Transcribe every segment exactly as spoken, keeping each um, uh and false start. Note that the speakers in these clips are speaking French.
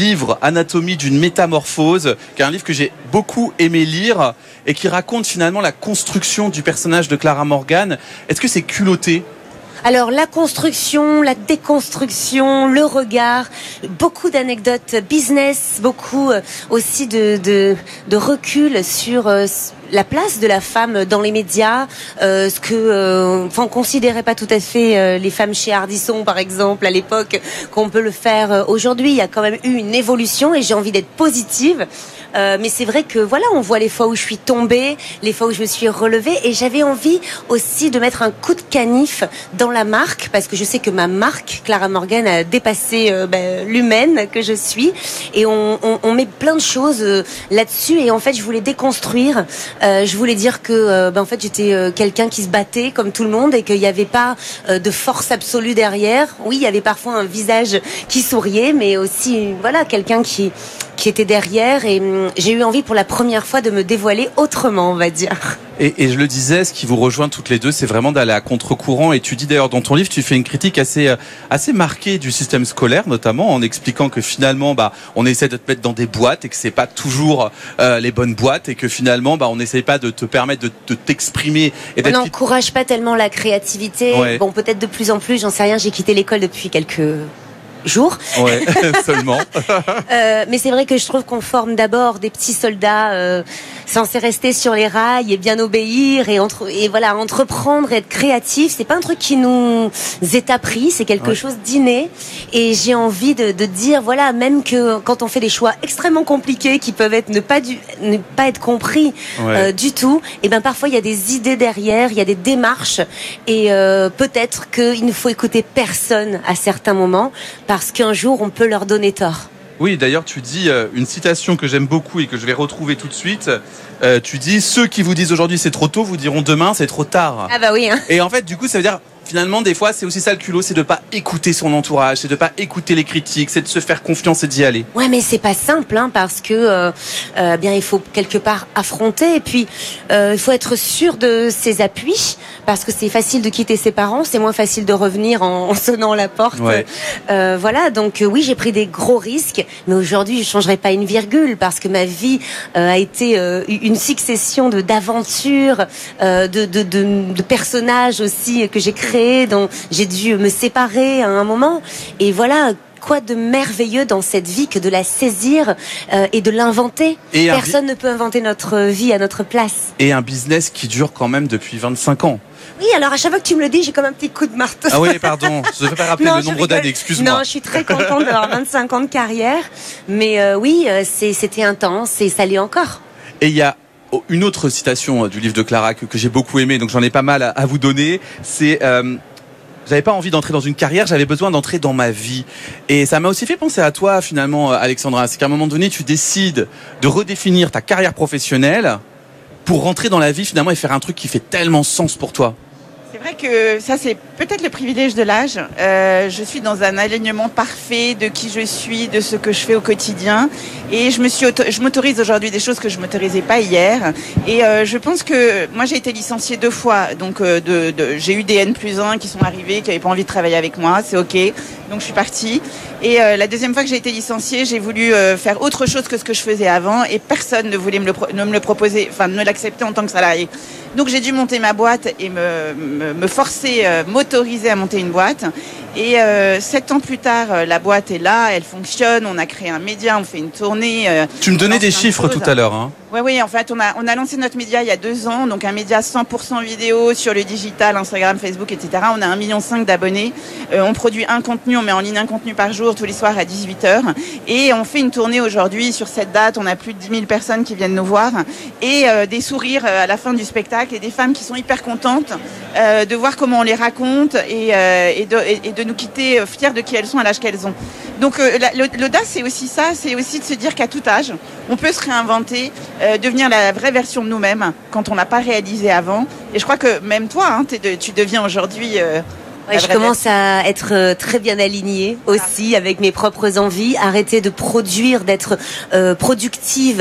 livre Anatomie d'une métamorphose, qui est un livre que j'ai beaucoup aimé lire et qui raconte finalement la construction du personnage de Clara Morgan. Est-ce que c'est culotté ? Alors la construction, la déconstruction, le regard, beaucoup d'anecdotes business, beaucoup aussi de, de, de recul sur la place de la femme dans les médias, euh, ce que, euh, enfin, on considérait pas tout à fait euh, les femmes chez Ardisson, par exemple, à l'époque, qu'on peut le faire euh, aujourd'hui. Il y a quand même eu une évolution et j'ai envie d'être positive. Euh, mais c'est vrai que voilà, on voit les fois où je suis tombée, les fois où je me suis relevée, et j'avais envie aussi de mettre un coup de canif dans la marque, parce que je sais que ma marque, Clara Morgan, a dépassé euh, ben, l'humaine que je suis, et on, on, on met plein de choses euh, là-dessus, et en fait, je voulais déconstruire. Euh, je voulais dire que, euh, ben, en fait, j'étais euh, quelqu'un qui se battait comme tout le monde, et qu'il n'y avait pas euh, de force absolue derrière. Oui, il y avait parfois un visage qui souriait, mais aussi, voilà, quelqu'un qui qui était derrière, et hum, j'ai eu envie pour la première fois de me dévoiler autrement, on va dire. Et, et je le disais, ce qui vous rejoint toutes les deux, c'est vraiment d'aller à contre-courant. Et tu dis d'ailleurs dans ton livre, tu fais une critique assez assez marquée du système scolaire, notamment en expliquant que finalement, bah, on essaie de te mettre dans des boîtes et que c'est pas toujours euh, les bonnes boîtes, et que finalement, bah, on n'essaye pas de te permettre de, de t'exprimer. Et on n'encourage pas tellement la créativité. Ouais. Bon, peut-être de plus en plus, j'en sais rien. J'ai quitté l'école depuis quelques jours. Ouais, seulement. euh, mais c'est vrai que je trouve qu'on forme d'abord des petits soldats euh, censés rester sur les rails et bien obéir, et, entre, et voilà, entreprendre, être créatif. C'est pas un truc qui nous est appris, c'est quelque ouais. chose d'inné. Et j'ai envie de, de dire, voilà, même que quand on fait des choix extrêmement compliqués qui peuvent être ne pas du, ne pas être compris ouais. euh, du tout, et ben parfois il y a des idées derrière, il y a des démarches, et euh, peut-être qu'il ne faut écouter personne à certains moments, parce qu'un jour, on peut leur donner tort. Oui, d'ailleurs, tu dis euh, une citation que j'aime beaucoup et que je vais retrouver tout de suite. Euh, tu dis, ceux qui vous disent aujourd'hui c'est trop tôt, vous diront demain c'est trop tard. Ah bah oui. Hein. Et en fait, du coup, ça veut dire, finalement, des fois, c'est aussi ça le culot, c'est de pas écouter son entourage, c'est de pas écouter les critiques, c'est de se faire confiance et d'y aller. Ouais, mais c'est pas simple, hein, parce que euh, euh, bien, il faut quelque part affronter, et puis euh, il faut être sûr de ses appuis, parce que c'est facile de quitter ses parents, c'est moins facile de revenir en, en sonnant la porte. Ouais. Euh, voilà, donc euh, oui, j'ai pris des gros risques, mais aujourd'hui, je changerai pas une virgule, parce que ma vie euh, a été euh, une succession de d'aventures, euh, de, de, de, de personnages aussi que j'ai créés, dont j'ai dû me séparer à un moment, et voilà. Quoi de merveilleux dans cette vie que de la saisir euh, et de l'inventer. Et Personne bi- ne peut inventer notre vie à notre place. Et un business qui dure quand même depuis vingt-cinq ans. Oui, alors à chaque fois que tu me le dis, j'ai comme un petit coup de marteau. Ah oui, pardon, je ne vais pas rappeler non, le nombre d'années, excuse-moi. Non, je suis très contente d'avoir vingt-cinq ans de carrière, mais euh, oui, euh, c'est, c'était intense et ça l'est encore. Et il y a une autre citation du livre de Clara que, que j'ai beaucoup aimé, donc j'en ai pas mal à, à vous donner, c'est... Euh, J'avais pas envie d'entrer dans une carrière, j'avais besoin d'entrer dans ma vie. Et ça m'a aussi fait penser à toi, finalement, Alexandra. C'est qu'à un moment donné, tu décides de redéfinir ta carrière professionnelle pour rentrer dans la vie, finalement, et faire un truc qui fait tellement sens pour toi. C'est vrai que ça, c'est peut-être le privilège de l'âge. Euh, je suis dans un alignement parfait de qui je suis, de ce que je fais au quotidien. Et je me suis auto- je m'autorise aujourd'hui des choses que je m'autorisais pas hier. Et euh, je pense que moi, j'ai été licenciée deux fois. Donc, euh, de, de, j'ai eu des N plus un qui sont arrivés, qui n'avaient pas envie de travailler avec moi. C'est OK. Donc, je suis partie. Et euh, la deuxième fois que j'ai été licenciée, j'ai voulu euh, faire autre chose que ce que je faisais avant. Et personne ne voulait me le, pro- ne me le proposer, enfin, ne l'accepter en tant que salarié. Donc, j'ai dû monter ma boîte et me, me, me forcer, euh, m'autoriser à monter une boîte. Et euh, sept ans plus tard, euh, la boîte est là, elle fonctionne, on a créé un média, on fait une tournée. Euh, tu me donnais des chiffres tout à l'heure, hein. Oui, oui, en fait, on a, on a lancé notre média il y a deux ans, donc un média cent pour cent vidéo sur le digital, Instagram, Facebook, et cetera. On a un virgule cinq million d'abonnés. Euh, on produit un contenu, on met en ligne un contenu par jour, tous les soirs à dix-huit heures. Et on fait une tournée aujourd'hui. Sur cette date, on a plus de dix mille personnes qui viennent nous voir. Et euh, des sourires à la fin du spectacle, et des femmes qui sont hyper contentes euh, de voir comment on les raconte, et, euh, et, de, et, et de nous quitter fiers de qui elles sont à l'âge qu'elles ont. Donc euh, la, l'audace, c'est aussi ça, c'est aussi de se dire qu'à tout âge, on peut se réinventer, euh, devenir la vraie version de nous-mêmes quand on n'a pas réalisé avant. Et je crois que même toi, hein, t'es de, tu deviens aujourd'hui... Euh, Ouais, je commence à être très bien alignée aussi avec mes propres envies, arrêter de produire, d'être euh, productive pour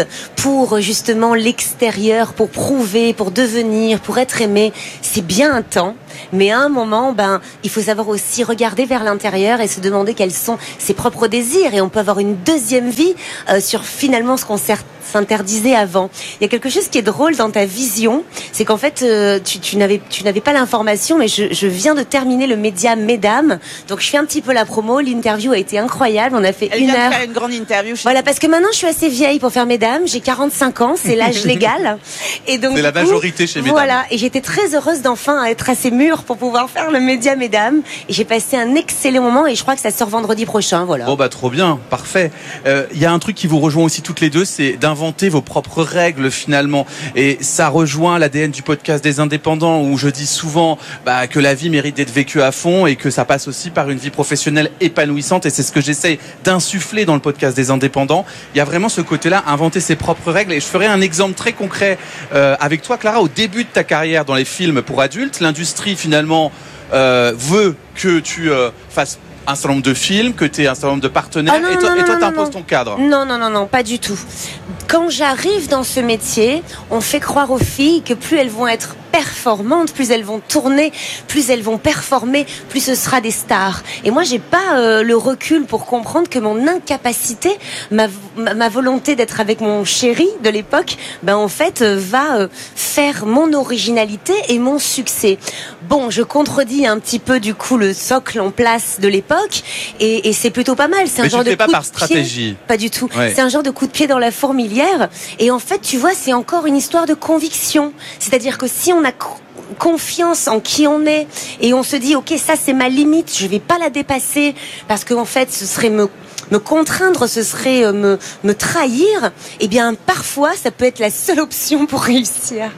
pour justement l'extérieur, pour prouver, pour devenir, pour être aimé, c'est bien un temps. Mais à un moment, ben, il faut savoir aussi regarder vers l'intérieur et se demander quels sont ses propres désirs. Et on peut avoir une deuxième vie euh, sur finalement ce qu'on s'interdisait avant. Il y a quelque chose qui est drôle dans ta vision, c'est qu'en fait, euh, tu, tu n'avais, tu n'avais pas l'information, mais je, je viens de terminer le média Mesdames. Donc je fais un petit peu la promo. L'interview a été incroyable. On a fait Elle une vient heure. de faire une grande interview. Chez Voilà, parce que maintenant je suis assez vieille pour faire Mesdames. J'ai quarante-cinq ans, c'est l'âge légal. Et donc c'est la coup, majorité chez Mesdames. Voilà, et j'étais très heureuse d'enfin être assez mûre pour pouvoir faire le média Mesdames. Et j'ai passé un excellent moment et je crois que ça sort vendredi prochain. Voilà. Bon bah trop bien, parfait. Il euh, y a un truc qui vous rejoint aussi toutes les deux, c'est d'inventer vos propres règles finalement. Et ça rejoint l'A D N du podcast des indépendants où je dis souvent bah, que la vie mérite d'être vécue à fond et que ça passe aussi par une vie professionnelle épanouissante. Et c'est ce que j'essaye d'insuffler dans le podcast des indépendants. Il y a vraiment ce côté-là, inventer ses propres règles. Et je ferai un exemple très concret euh, avec toi, Clara, au début de ta carrière dans les films pour adultes. L'industrie finalement euh, veut que tu euh, fasses un certain nombre de films, que tu aies un certain nombre de partenaires, Ah non, et toi, non, et toi non, t'imposes non. ton cadre. Non, non, non, non, pas du tout. Quand j'arrive dans ce métier, on fait croire aux filles que plus elles vont être performantes, plus elles vont tourner, plus elles vont performer, plus ce sera des stars. Et moi, j'ai pas euh, le recul pour comprendre que mon incapacité, ma, ma, ma volonté d'être avec mon chéri de l'époque, ben en fait, euh, va euh, faire mon originalité et mon succès. Bon, je contredis un petit peu du coup le socle en place de l'époque, et, et c'est plutôt pas mal. C'est un Mais genre tu le de fais pas coup par de stratégie. pied. Pas du tout. Ouais. C'est un genre de coup de pied dans la fourmilière. Et en fait, tu vois, c'est encore une histoire de conviction. C'est-à-dire que si on a co- confiance en qui on est et on se dit, ok, ça c'est ma limite, je vais pas la dépasser parce qu'en fait, ce serait me me contraindre, ce serait euh, me me trahir. Eh bien, parfois, ça peut être la seule option pour réussir.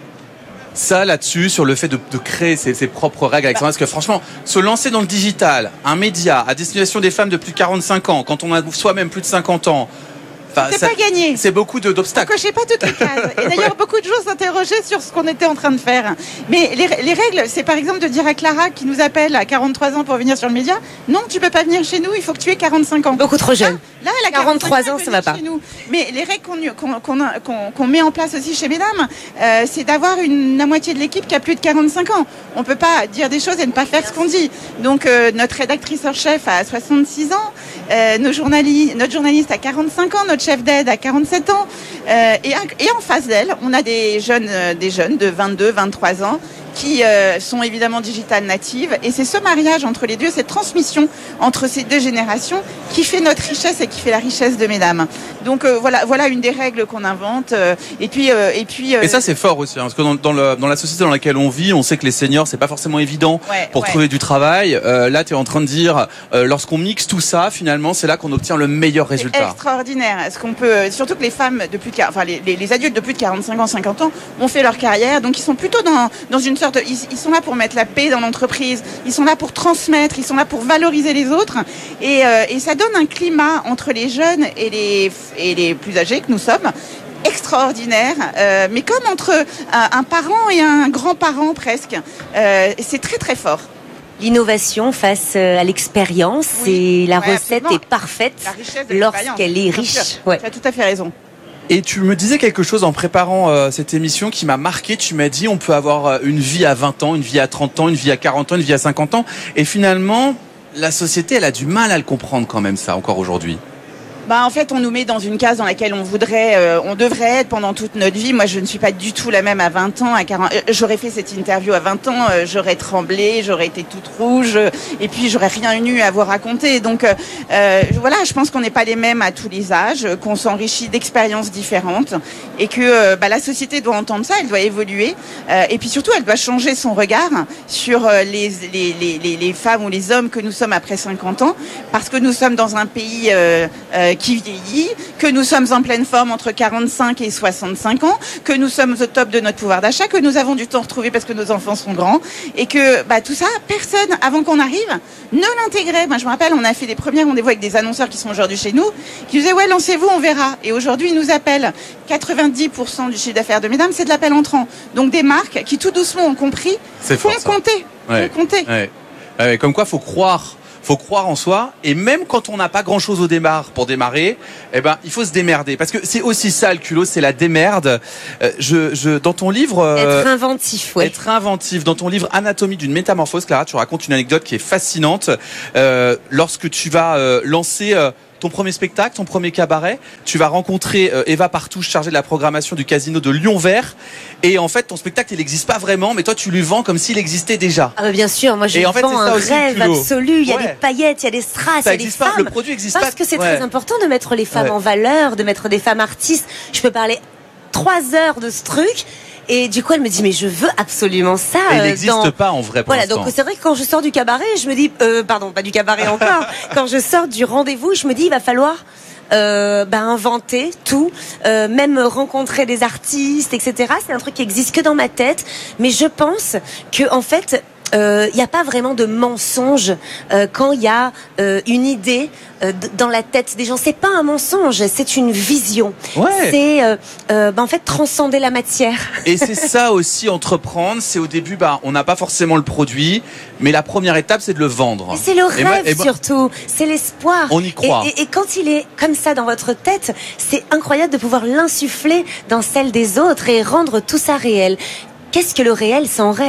Ça là-dessus, sur le fait de, de créer ses, ses propres règles, Alexandra, parce que franchement, se lancer dans le digital, un média à destination des femmes de plus de quarante-cinq ans, quand on a soi-même plus de cinquante ans, C'est pas gagné. C'est beaucoup de, On d'obstacles. cochait pas toutes les cases. Et d'ailleurs, beaucoup de gens s'interrogeaient sur ce qu'on était en train de faire. Mais les, les règles, c'est par exemple de dire à Clara qui nous appelle à quarante-trois ans pour venir sur le média, non, tu peux pas venir chez nous, il faut que tu aies quarante-cinq ans. Beaucoup trop jeune. Là, elle a quarante-trois quarante-trois ans, ça va pas. chez nous. Mais les règles qu'on qu'on, qu'on, a- qu'on- qu'on met en place aussi chez Mesdames, euh, c'est d'avoir une, la moitié de l'équipe qui a plus de quarante-cinq ans. On peut pas dire des choses et ne pas faire ce qu'on dit. Donc, euh, notre rédactrice en chef a soixante-six ans, euh, nos journalistes, notre journaliste a quarante-cinq ans, notre chef d'aide a quarante-sept ans. Euh, et, et en face d'elle, on a des jeunes, euh, des jeunes de vingt-deux, vingt-trois ans qui euh, sont évidemment digital natives. Et c'est ce mariage entre les deux, cette transmission entre ces deux générations qui fait notre richesse et qui fait la richesse de Mesdames. Donc euh, voilà, voilà une des règles qu'on invente. Euh, et puis, euh, et puis. euh, Et ça c'est fort aussi, hein, parce que dans, dans, le, dans la société dans laquelle on vit, on sait que les seniors c'est pas forcément évident Ouais, pour ouais. trouver du travail. Euh, là tu es en train de dire, euh, lorsqu'on mixe tout ça, finalement c'est là qu'on obtient le meilleur c'est résultat. extraordinaire. Est-ce qu'on peut, surtout que les femmes de plus de, enfin les, les, les adultes de plus de quarante-cinq ans, cinquante ans ont fait leur carrière, donc ils sont plutôt dans dans une sorte, de, ils, ils sont là pour mettre la paix dans l'entreprise, ils sont là pour transmettre, ils sont là pour valoriser les autres, et, euh, et ça donne un climat entre les jeunes et les et les plus âgés que nous sommes extraordinaire, euh, mais comme entre un, un parent et un grand-parent presque. Euh, c'est très très fort. L'innovation face euh, à l'expérience, Oui. et la Ouais, recette absolument. est parfaite La richesse de l'expérience, lorsqu'elle est bien riche. sûr. Ouais. Tu as tout à fait raison. Et tu me disais quelque chose en préparant euh, cette émission qui m'a marqué. Tu m'as dit on peut avoir euh, une vie à vingt ans, une vie à trente ans, une vie à quarante ans, une vie à cinquante ans. Et finalement, la société, elle a du mal à le comprendre quand même ça, encore aujourd'hui. Bah, en fait, on nous met dans une case dans laquelle on voudrait, euh, on devrait être pendant toute notre vie. Moi, je ne suis pas du tout la même à vingt ans, à quarante. Euh, j'aurais fait cette interview à vingt ans, euh, j'aurais tremblé, j'aurais été toute rouge, euh, et puis j'aurais rien eu à vous raconter. Donc, euh, euh, voilà, je pense qu'on n'est pas les mêmes à tous les âges, euh, qu'on s'enrichit d'expériences différentes, et que euh, bah, la société doit entendre ça, elle doit évoluer, euh, et puis surtout, elle doit changer son regard sur euh, les, les, les, les, les femmes ou les hommes que nous sommes après cinquante ans, parce que nous sommes dans un pays euh, euh, qui vieillit, que nous sommes en pleine forme entre quarante-cinq et soixante-cinq ans, que nous sommes au top de notre pouvoir d'achat, que nous avons du temps retrouvé parce que nos enfants sont grands, et que bah, tout ça, personne, avant qu'on arrive, ne l'intégrait. Moi, je me rappelle, on a fait des premiers rendez-vous avec des annonceurs qui sont aujourd'hui chez nous, qui disaient, ouais, lancez-vous, on verra. Et aujourd'hui, ils nous appellent. quatre-vingt-dix pour cent du chiffre d'affaires de Mesdames, c'est de l'appel entrant. Donc des marques qui tout doucement ont compris, C'est font fort, ça. compter. Ouais. Font compter. Ouais. Ouais, comme quoi, faut croire faut croire en soi. Et même quand on n'a pas grand-chose au démarre pour démarrer, eh ben, il faut se démerder. Parce que c'est aussi ça, le culot, c'est la démerde. Euh, je, je, dans ton livre... Euh, être inventif, ouais. Être inventif. Dans ton livre Anatomie d'une métamorphose, Clara, tu racontes une anecdote qui est fascinante. Euh, lorsque tu vas euh, lancer... Euh, ton premier spectacle, ton premier cabaret, tu vas rencontrer euh, Eva Partouche, chargée de la programmation du casino de Lyon Vert. Et en fait, ton spectacle, il n'existe pas vraiment, mais toi, tu lui vends comme s'il existait déjà. Ah bah bien sûr, moi je et en fait, vends un aussi, rêve absolu. Il y a ouais. des paillettes, il y a des strass, ça il y a des pas, femmes. Le produit existe Parce pas. que c'est ouais. très important de mettre les femmes ouais. en valeur, de mettre des femmes artistes. Je peux parler trois heures de ce truc. Et du coup, elle me dit, mais je veux absolument ça. Et il n'existe dans... pas en vrai pour Voilà, l'instant. donc c'est vrai que quand je sors du cabaret, je me dis, euh, pardon, pas du cabaret encore. Quand je sors du rendez-vous, je me dis, il va falloir euh, bah, inventer tout, euh, même rencontrer des artistes, et cetera. C'est un truc qui existe que dans ma tête. Mais je pense que en fait, il euh, n'y a pas vraiment de mensonge euh, quand il y a euh, une idée euh, d- dans la tête des gens. C'est pas un mensonge, c'est une vision. Ouais. C'est euh, euh, bah, en fait transcender la matière. Et c'est ça aussi, entreprendre. C'est au début, bah, on n'a pas forcément le produit, mais la première étape, c'est de le vendre. Et c'est le et rêve moi, et moi, surtout, c'est l'espoir. On y croit. Et, et, et quand il est comme ça dans votre tête, c'est incroyable de pouvoir l'insuffler dans celle des autres et rendre tout ça réel. Qu'est-ce que le réel sans rêve ?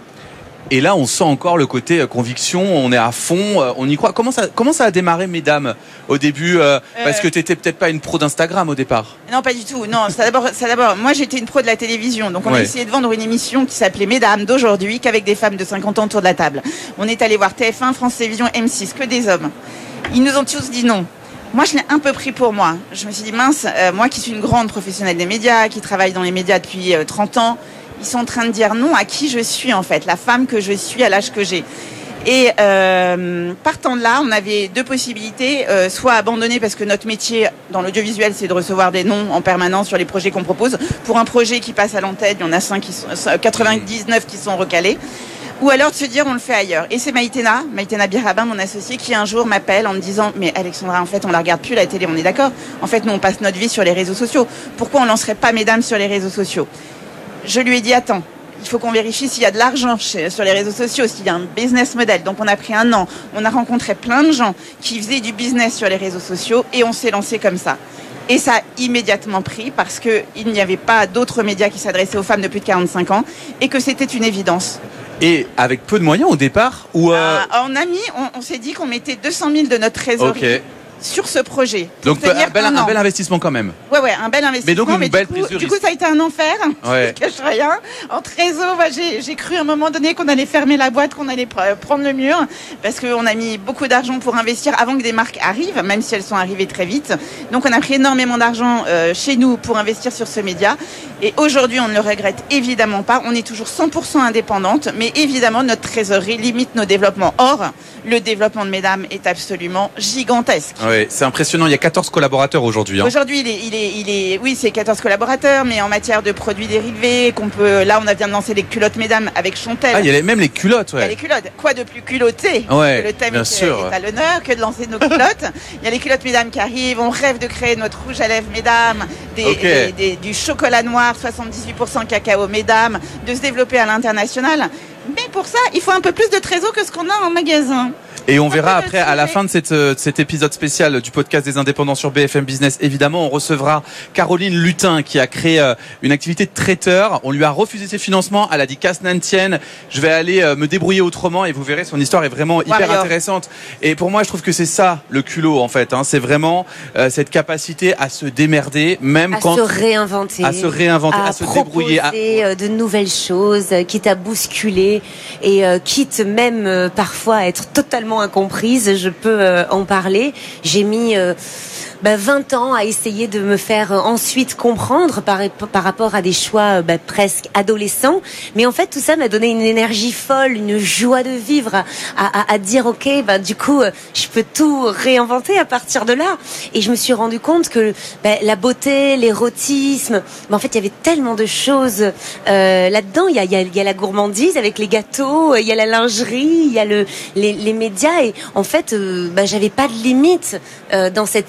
Et là, on sent encore le côté euh, conviction, on est à fond, euh, on y croit. Comment ça, comment ça a démarré, mesdames, au début euh, Parce que tu n'étais peut-être pas une pro d'Instagram au départ. Non, pas du tout. Non, ça d'abord, ça d'abord. Moi, j'étais une pro de la télévision, donc on ouais. a essayé de vendre une émission qui s'appelait Mesdames d'aujourd'hui, qu'avec des femmes de cinquante ans autour de la table. On est allé voir T F un, France Télévisions, M six, que des hommes. Ils nous ont tous dit non. Moi, je l'ai un peu pris pour moi. Je me suis dit, mince, euh, moi qui suis une grande professionnelle des médias, qui travaille dans les médias depuis euh, trente ans, ils sont en train de dire non à qui je suis en fait, la femme que je suis à l'âge que j'ai. Et euh, partant de là, on avait deux possibilités, euh, soit abandonner parce que notre métier dans l'audiovisuel, c'est de recevoir des noms en permanence sur les projets qu'on propose. Pour un projet qui passe à l'antenne, il y en a cinq qui sont, quatre-vingt-dix-neuf qui sont recalés. Ou alors de se dire on le fait ailleurs. Et c'est Maïtena, Maïtena Birabin, mon associé, qui un jour m'appelle en me disant mais Alexandra, en fait on la regarde plus la télé, on est d'accord. En fait nous on passe notre vie sur les réseaux sociaux. Pourquoi on lancerait pas Mesdames sur les réseaux sociaux? Je lui ai dit attends, il faut qu'on vérifie s'il y a de l'argent chez, sur les réseaux sociaux, s'il y a un business model. Donc on a pris un an, on a rencontré plein de gens qui faisaient du business sur les réseaux sociaux et on s'est lancé comme ça. Et ça a immédiatement pris parce qu'il n'y avait pas d'autres médias qui s'adressaient aux femmes de plus de quarante-cinq ans et que c'était une évidence. Et avec peu de moyens au départ ou euh... euh, On a mis, on, on s'est dit qu'on mettait deux cent mille de notre trésorerie. Okay. Sur ce projet. Donc un bel, un, un bel investissement quand même. Ouais ouais, un bel investissement. Mais donc une mais belle du, prise coup, de risque. du coup ça a été un enfer. Ouais. Je cache rien. En trésor, bah, j'ai, j'ai cru à un moment donné qu'on allait fermer la boîte, qu'on allait pr- prendre le mur, parce qu'on a mis beaucoup d'argent pour investir avant que des marques arrivent, même si elles sont arrivées très vite. Donc on a pris énormément d'argent euh, chez nous pour investir sur ce média. Et aujourd'hui, on ne le regrette évidemment pas. On est toujours cent pour cent indépendante, mais évidemment notre trésorerie limite nos développements. Or, le développement de Mesdames est absolument gigantesque. Ouais, c'est impressionnant. Il y a quatorze collaborateurs aujourd'hui. Hein. Aujourd'hui, il est, il est, il est, oui, c'est quatorze collaborateurs, mais en matière de produits dérivés, qu'on peut, là, on a vient de lancer les culottes Mesdames avec Chantel. Ah, il y a même les culottes, ouais. Il y a les culottes. Quoi de plus culotté ouais, que le thème bien est, sûr. est à l'honneur que de lancer nos culottes. Il y a les culottes Mesdames qui arrivent. On rêve de créer notre rouge à lèvres Mesdames, des, okay. des, des, du chocolat noir, soixante-dix-huit pour cent cacao Mesdames, de se développer à l'international. Mais pour ça, il faut un peu plus de trésor que ce qu'on a en magasin. Et on verra après, à la fin de, cette, de cet épisode spécial du podcast des indépendants sur B F M Business, évidemment, on recevra Caroline Lutin qui a créé une activité de traiteur. On lui a refusé ses financements. Elle a dit qu'à ce n'en tienne, je vais aller me débrouiller autrement et vous verrez, son histoire est vraiment hyper Warrior. intéressante. Et pour moi, je trouve que c'est ça, le culot, en fait. Hein. C'est vraiment euh, cette capacité à se démerder, même à quand... À se réinventer. À se réinventer, à, à se débrouiller. À proposer de nouvelles choses, quitte à bousculer et euh, quitte même euh, parfois à être totalement incomprise, je peux euh, en parler. J'ai mis euh, bah, vingt ans à essayer de me faire euh, ensuite comprendre par, par rapport à des choix euh, bah, presque adolescents. Mais en fait, tout ça m'a donné une énergie folle, une joie de vivre, à, à, à dire ok, bah, du coup, euh, je peux tout réinventer à partir de là. Et je me suis rendu compte que bah, la beauté, l'érotisme, bah, en fait, il y avait tellement de choses euh, là-dedans. Il y a, il y a, il y a la gourmandise avec les gâteaux, il y a la lingerie, il y a le, les, les médias. Et en fait, euh, bah, j'avais pas de limite euh, dans cette image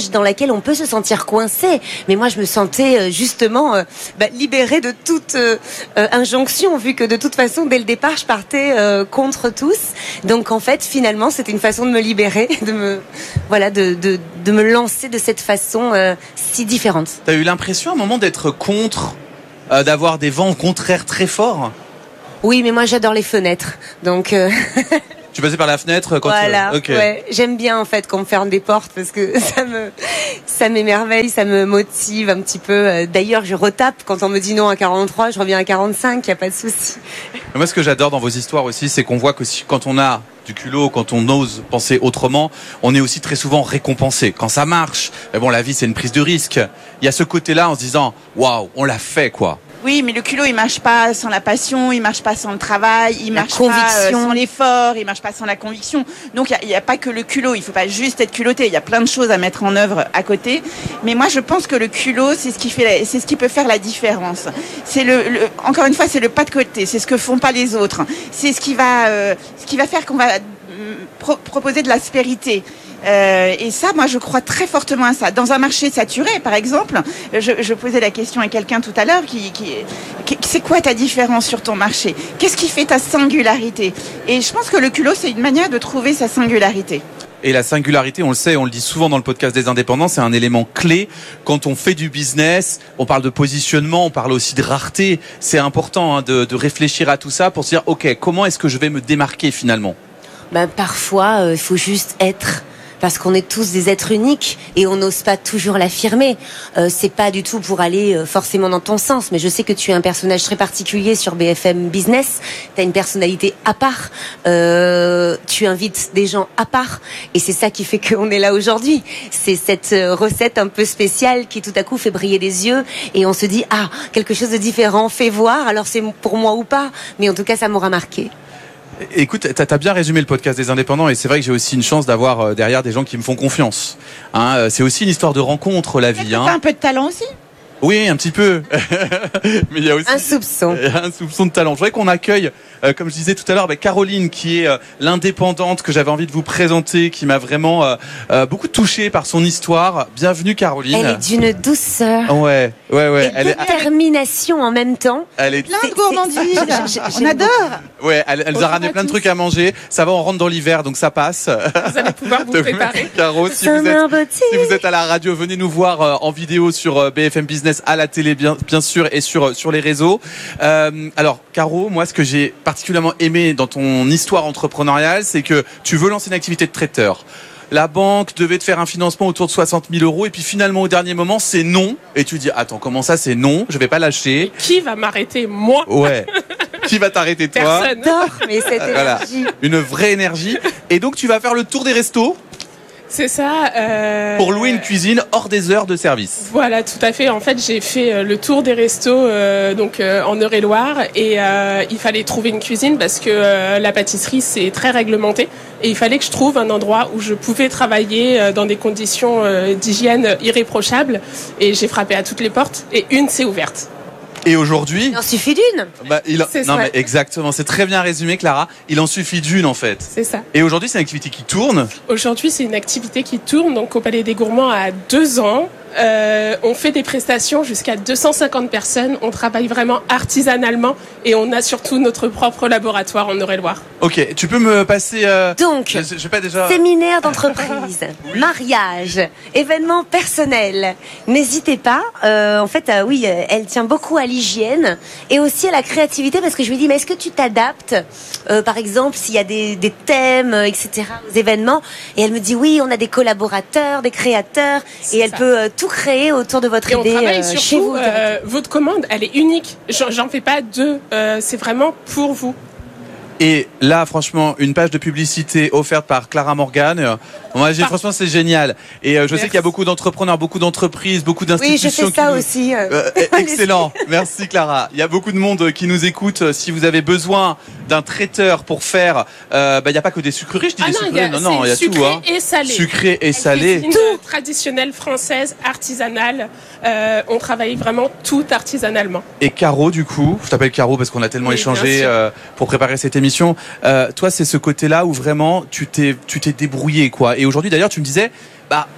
image dans laquelle on peut se sentir coincé. Mais moi, je me sentais euh, justement euh, bah, libérée de toute euh, euh, injonction, vu que de toute façon, dès le départ, je partais euh, contre tous. Donc, en fait, finalement, c'était une façon de me libérer, de me, voilà, de, de, de me lancer de cette façon euh, si différente. T'as eu l'impression à un moment d'être contre, euh, d'avoir des vents contraires très forts? Oui, mais moi, j'adore les fenêtres. Donc... Euh... Tu passais par la fenêtre quand voilà, tu... okay. Ouais. J'aime bien en fait qu'on me ferme des portes parce que ça me, ça m'émerveille, ça me motive un petit peu. D'ailleurs, je retape quand on me dit non à quarante-trois, je reviens à quarante-cinq, y a pas de souci. Moi, ce que j'adore dans vos histoires aussi, c'est qu'on voit que si, quand on a du culot, quand on ose penser autrement, on est aussi très souvent récompensé. Quand ça marche, mais bon, la vie, c'est une prise de risque. Il y a ce côté-là en se disant, waouh, on l'a fait, quoi. Oui, mais le culot, il marche pas sans la passion, il marche pas sans le travail, il la marche conviction. pas euh, sans l'effort, il marche pas sans la conviction. Donc, il n'y a, a pas que le culot, il faut pas juste être culotté, il y a plein de choses à mettre en œuvre à côté. Mais moi, je pense que le culot, c'est ce qui fait, la, c'est ce qui peut faire la différence. C'est le, le, encore une fois, c'est le pas de côté, c'est ce que font pas les autres. C'est ce qui va, euh, ce qui va faire qu'on va euh, pro- proposer de l'aspérité. Euh, et ça, moi, je crois très fortement à ça. Dans un marché saturé, par exemple, je, je posais la question à quelqu'un tout à l'heure, qui, qui, qui, c'est quoi ta différence sur ton marché? Qu'est-ce qui fait ta singularité? Et je pense que le culot, c'est une manière de trouver sa singularité. Et la singularité, on le sait, on le dit souvent dans le podcast des indépendants, c'est un élément clé. Quand on fait du business, on parle de positionnement, on parle aussi de rareté. C'est important hein, de, de réfléchir à tout ça pour se dire, ok, comment est-ce que je vais me démarquer finalement? Ben, parfois, il euh, faut juste être... Parce qu'on est tous des êtres uniques et on n'ose pas toujours l'affirmer. Euh, c'est pas du tout pour aller euh, forcément dans ton sens, mais je sais que tu es un personnage très particulier sur B F M Business. Tu as une personnalité à part. Euh, tu invites des gens à part. Et c'est ça qui fait qu'on est là aujourd'hui. C'est cette euh, recette un peu spéciale qui tout à coup fait briller des yeux et on se dit, ah, quelque chose de différent, fais voir. Alors c'est pour moi ou pas, mais en tout cas, ça m'aura marqué. Écoute, t'as, t'as bien résumé le podcast des indépendants et c'est vrai que j'ai aussi une chance d'avoir euh, derrière des gens qui me font confiance. Hein, euh, c'est aussi une histoire de rencontre, la vie. Hein. T'as un peu de talent aussi? Oui, un petit peu. Mais il y a aussi un soupçon. Un soupçon de talent. Je voudrais qu'on accueille, euh, comme je disais tout à l'heure, bah, Caroline, qui est euh, l'indépendante que j'avais envie de vous présenter, qui m'a vraiment euh, euh, beaucoup touché par son histoire. Bienvenue, Caroline. Elle est d'une douceur. Ouais, ouais, ouais. Et elle détermination est... en même temps. Elle est plein de gourmandise. On adore. Ouais, elle, elle nous a ramené plein de trucs à manger. Ça va, on rentre dans l'hiver, donc ça passe. Vous allez pouvoir vous préparer. Caro, si vous, êtes, si vous êtes à la radio, venez nous voir euh, en vidéo sur euh, B F M Business, à la télé bien, bien sûr et sur sur les réseaux. Euh, alors Caro, moi ce que j'ai particulièrement aimé dans ton histoire entrepreneuriale, c'est que tu veux lancer une activité de traiteur. La banque devait te faire un financement autour de soixante mille euros et puis finalement au dernier moment c'est non et tu dis attends comment ça c'est non, je vais pas lâcher. Qui va m'arrêter moi? Ouais. Qui va t'arrêter toi? Personne. J'adore, mais cette voilà. énergie. Une vraie énergie. Et donc tu vas faire le tour des restos. C'est ça. Euh... Pour louer une cuisine hors des heures de service. Voilà, tout à fait. En fait, j'ai fait le tour des restos euh, donc euh, en Eure-et-Loire et euh, il fallait trouver une cuisine parce que euh, la pâtisserie c'est très réglementé et il fallait que je trouve un endroit où je pouvais travailler euh, dans des conditions euh, d'hygiène irréprochables et j'ai frappé à toutes les portes et une s'est ouverte. Et aujourd'hui, il en suffit d'une. Bah, il en... C'est non ça. mais exactement, c'est très bien résumé, Clara. Il en suffit d'une en fait. C'est ça. Et aujourd'hui, c'est une activité qui tourne. Aujourd'hui, c'est une activité qui tourne donc au Palais des Gourmands à deux ans. Euh, on fait des prestations jusqu'à deux cent cinquante personnes. On travaille vraiment artisanalement et on a surtout notre propre laboratoire en Eure-et-Loire. Ok, tu peux me passer. Euh... Donc, je, je, je pas déjà... séminaire d'entreprise, oui. Mariage, événements personnels. N'hésitez pas. Euh, en fait, euh, oui, elle tient beaucoup à l'hygiène et aussi à la créativité parce que je lui dis, mais est-ce que tu t'adaptes, euh, par exemple, s'il y a des, des thèmes, et cetera, aux événements? Et elle me dit, oui, on a des collaborateurs, des créateurs, C'est et elle ça. peut euh, tout créer autour de votre Et on idée travaille euh, surtout, chez vous. euh, votre commande, elle est unique. J'en, j'en fais pas deux. Euh, c'est vraiment pour vous. Et là, franchement, une page de publicité offerte par Clara Morgan. Moi, j'ai, franchement, c'est génial. Et euh, je Merci. sais qu'il y a beaucoup d'entrepreneurs, beaucoup d'entreprises, beaucoup d'institutions. Oui, je fais ça qui aussi. Nous... Euh, excellent. Merci, Clara. Il y a beaucoup de monde qui nous écoute. Si vous avez besoin d'un traiteur pour faire, euh, bah, il n'y a pas que des sucreries. Je dis ah des non, sucreries. Y a, non, non, il y a sucré tout. Hein. Et salé. Sucré et salé. Une cuisine traditionnelle française, artisanale. Euh, on travaille vraiment tout artisanalement. Et Caro, du coup, je t'appelle Caro parce qu'on a tellement oui, échangé euh, pour préparer cette émission. Euh, toi, c'est ce côté-là où vraiment tu t'es, tu t'es débrouillé, quoi. Et aujourd'hui, d'ailleurs, tu me disais, bah,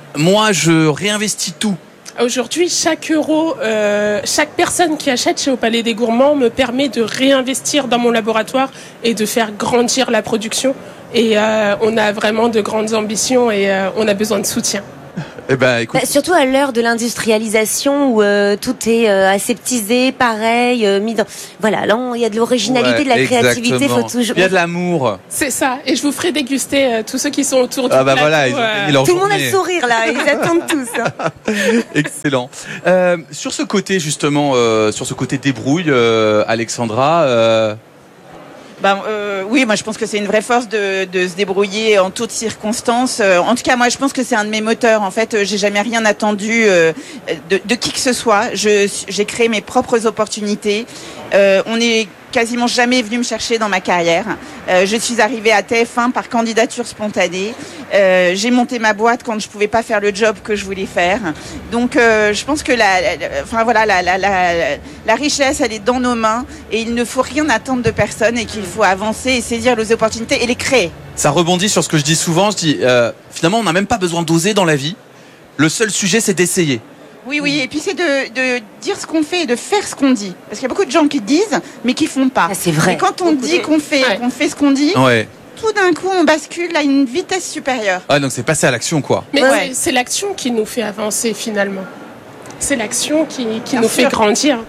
moi, je réinvestis tout. Aujourd'hui, chaque euro, euh, chaque personne qui achète chez Au Palais des Gourmands me permet de réinvestir dans mon laboratoire et de faire grandir la production. Et euh, on a vraiment de grandes ambitions et euh, on a besoin de soutien. Eh ben, écoute. Bah, surtout à l'heure de l'industrialisation où euh, tout est euh, aseptisé, pareil, euh, mis dans. Voilà, là il y a de l'originalité, Ouais, de la créativité, faut toujours. Il y a de l'amour. C'est ça. Et je vous ferai déguster euh, tous ceux qui sont autour du Ah bah plateau. voilà, ils ont euh, gagné leur Tout le monde a journée. le sourire là, ils attendent tous. Hein. Excellent. Euh, sur ce côté justement, euh, sur ce côté débrouille, euh, Alexandra. Euh... Ben, euh, oui, moi je pense que c'est une vraie force de, de se débrouiller en toutes circonstances. Euh, en tout cas, moi je pense que c'est un de mes moteurs. En fait, euh, j'ai jamais rien attendu euh, de, de qui que ce soit. Je, j'ai créé mes propres opportunités. Euh, on est quasiment jamais venu me chercher dans ma carrière. Euh, je suis arrivée à T F un par candidature spontanée. Euh, j'ai monté ma boîte quand je pouvais pas faire le job que je voulais faire. Donc, euh, je pense que la, la, la enfin voilà, la, la, la, la richesse, elle est dans nos mains et il ne faut rien attendre de personne et qu'il faut avancer et saisir les opportunités et les créer. Ça rebondit sur ce que je dis souvent. Je dis euh, finalement, on n'a même pas besoin d'oser dans la vie. Le seul sujet, c'est d'essayer. Oui, oui, et puis c'est de, de dire ce qu'on fait et de faire ce qu'on dit. Parce qu'il y a beaucoup de gens qui disent, mais qui font pas. Ah, c'est vrai. Et quand on dit qu'on fait, Ouais. qu'on fait ce qu'on dit, Ouais. tout d'un coup, on bascule à une vitesse supérieure. Ah donc c'est passer à l'action quoi. Mais Ouais. c'est, c'est l'action qui nous fait avancer finalement. C'est l'action qui, qui Bien nous sûr. fait grandir.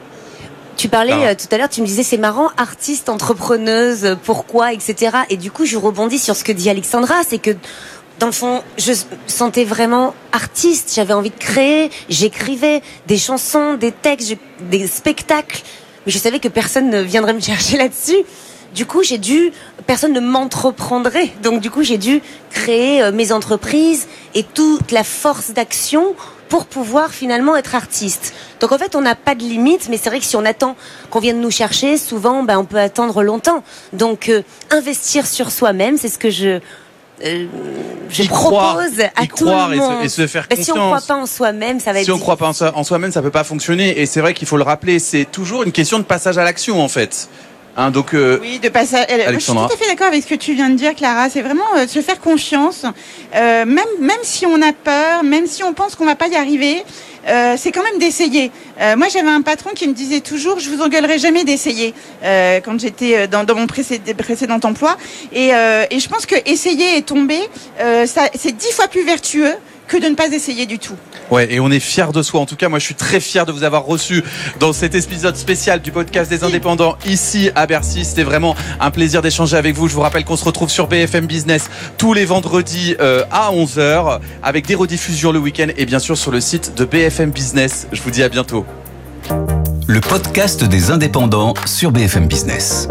Tu parlais Ah. euh, tout à l'heure, tu me disais c'est marrant, artiste, entrepreneuse, euh, pourquoi, et cetera. Et du coup, je rebondis sur ce que dit Alexandra, c'est que dans le fond, je me sentais vraiment artiste. J'avais envie de créer. J'écrivais des chansons, des textes, je- des spectacles. Mais je savais que personne ne viendrait me chercher là-dessus. Du coup, j'ai dû, personne ne m'entreprendrait. Donc, du coup, j'ai dû créer euh, mes entreprises et toute la force d'action pour pouvoir finalement être artiste. Donc, en fait, on n'a pas de limite, mais c'est vrai que si on attend qu'on vienne nous chercher, souvent, ben, on peut attendre longtemps. Donc, euh, investir sur soi-même, c'est ce que je Euh, je Y propose croire, à y tout croire le et se- monde. et se faire Bah, si on ne confiance. croit pas en soi-même, ça va être Si on croit pas en, soi- en soi-même, ça peut pas fonctionner. Et c'est vrai qu'il faut le rappeler, c'est toujours une question de passage à l'action en fait. Hein, donc euh, Oui, de passage. Moi, je suis Alexandra. tout à fait d'accord avec ce que tu viens de dire, Clara. C'est vraiment euh, se faire confiance, euh, même même si on a peur, même si on pense qu'on va pas y arriver. Euh, c'est quand même d'essayer. Euh, moi, j'avais un patron qui me disait toujours, je vous engueulerai jamais d'essayer, euh, quand j'étais dans, dans mon précédent, précédent emploi. Et, euh, et je pense que essayer et tomber, euh, ça, c'est dix fois plus vertueux que de ne pas essayer du tout. ouais, et on est fiers de soi. En tout cas, moi, je suis très fier de vous avoir reçu dans cet épisode spécial du podcast des Indépendants ici à Bercy. C'était vraiment un plaisir d'échanger avec vous. Je vous rappelle qu'on se retrouve sur B F M Business tous les vendredis euh, à onze heures avec des rediffusions le week-end et bien sûr sur le site de B F M Business. Je vous dis à bientôt. Le podcast des Indépendants sur B F M Business.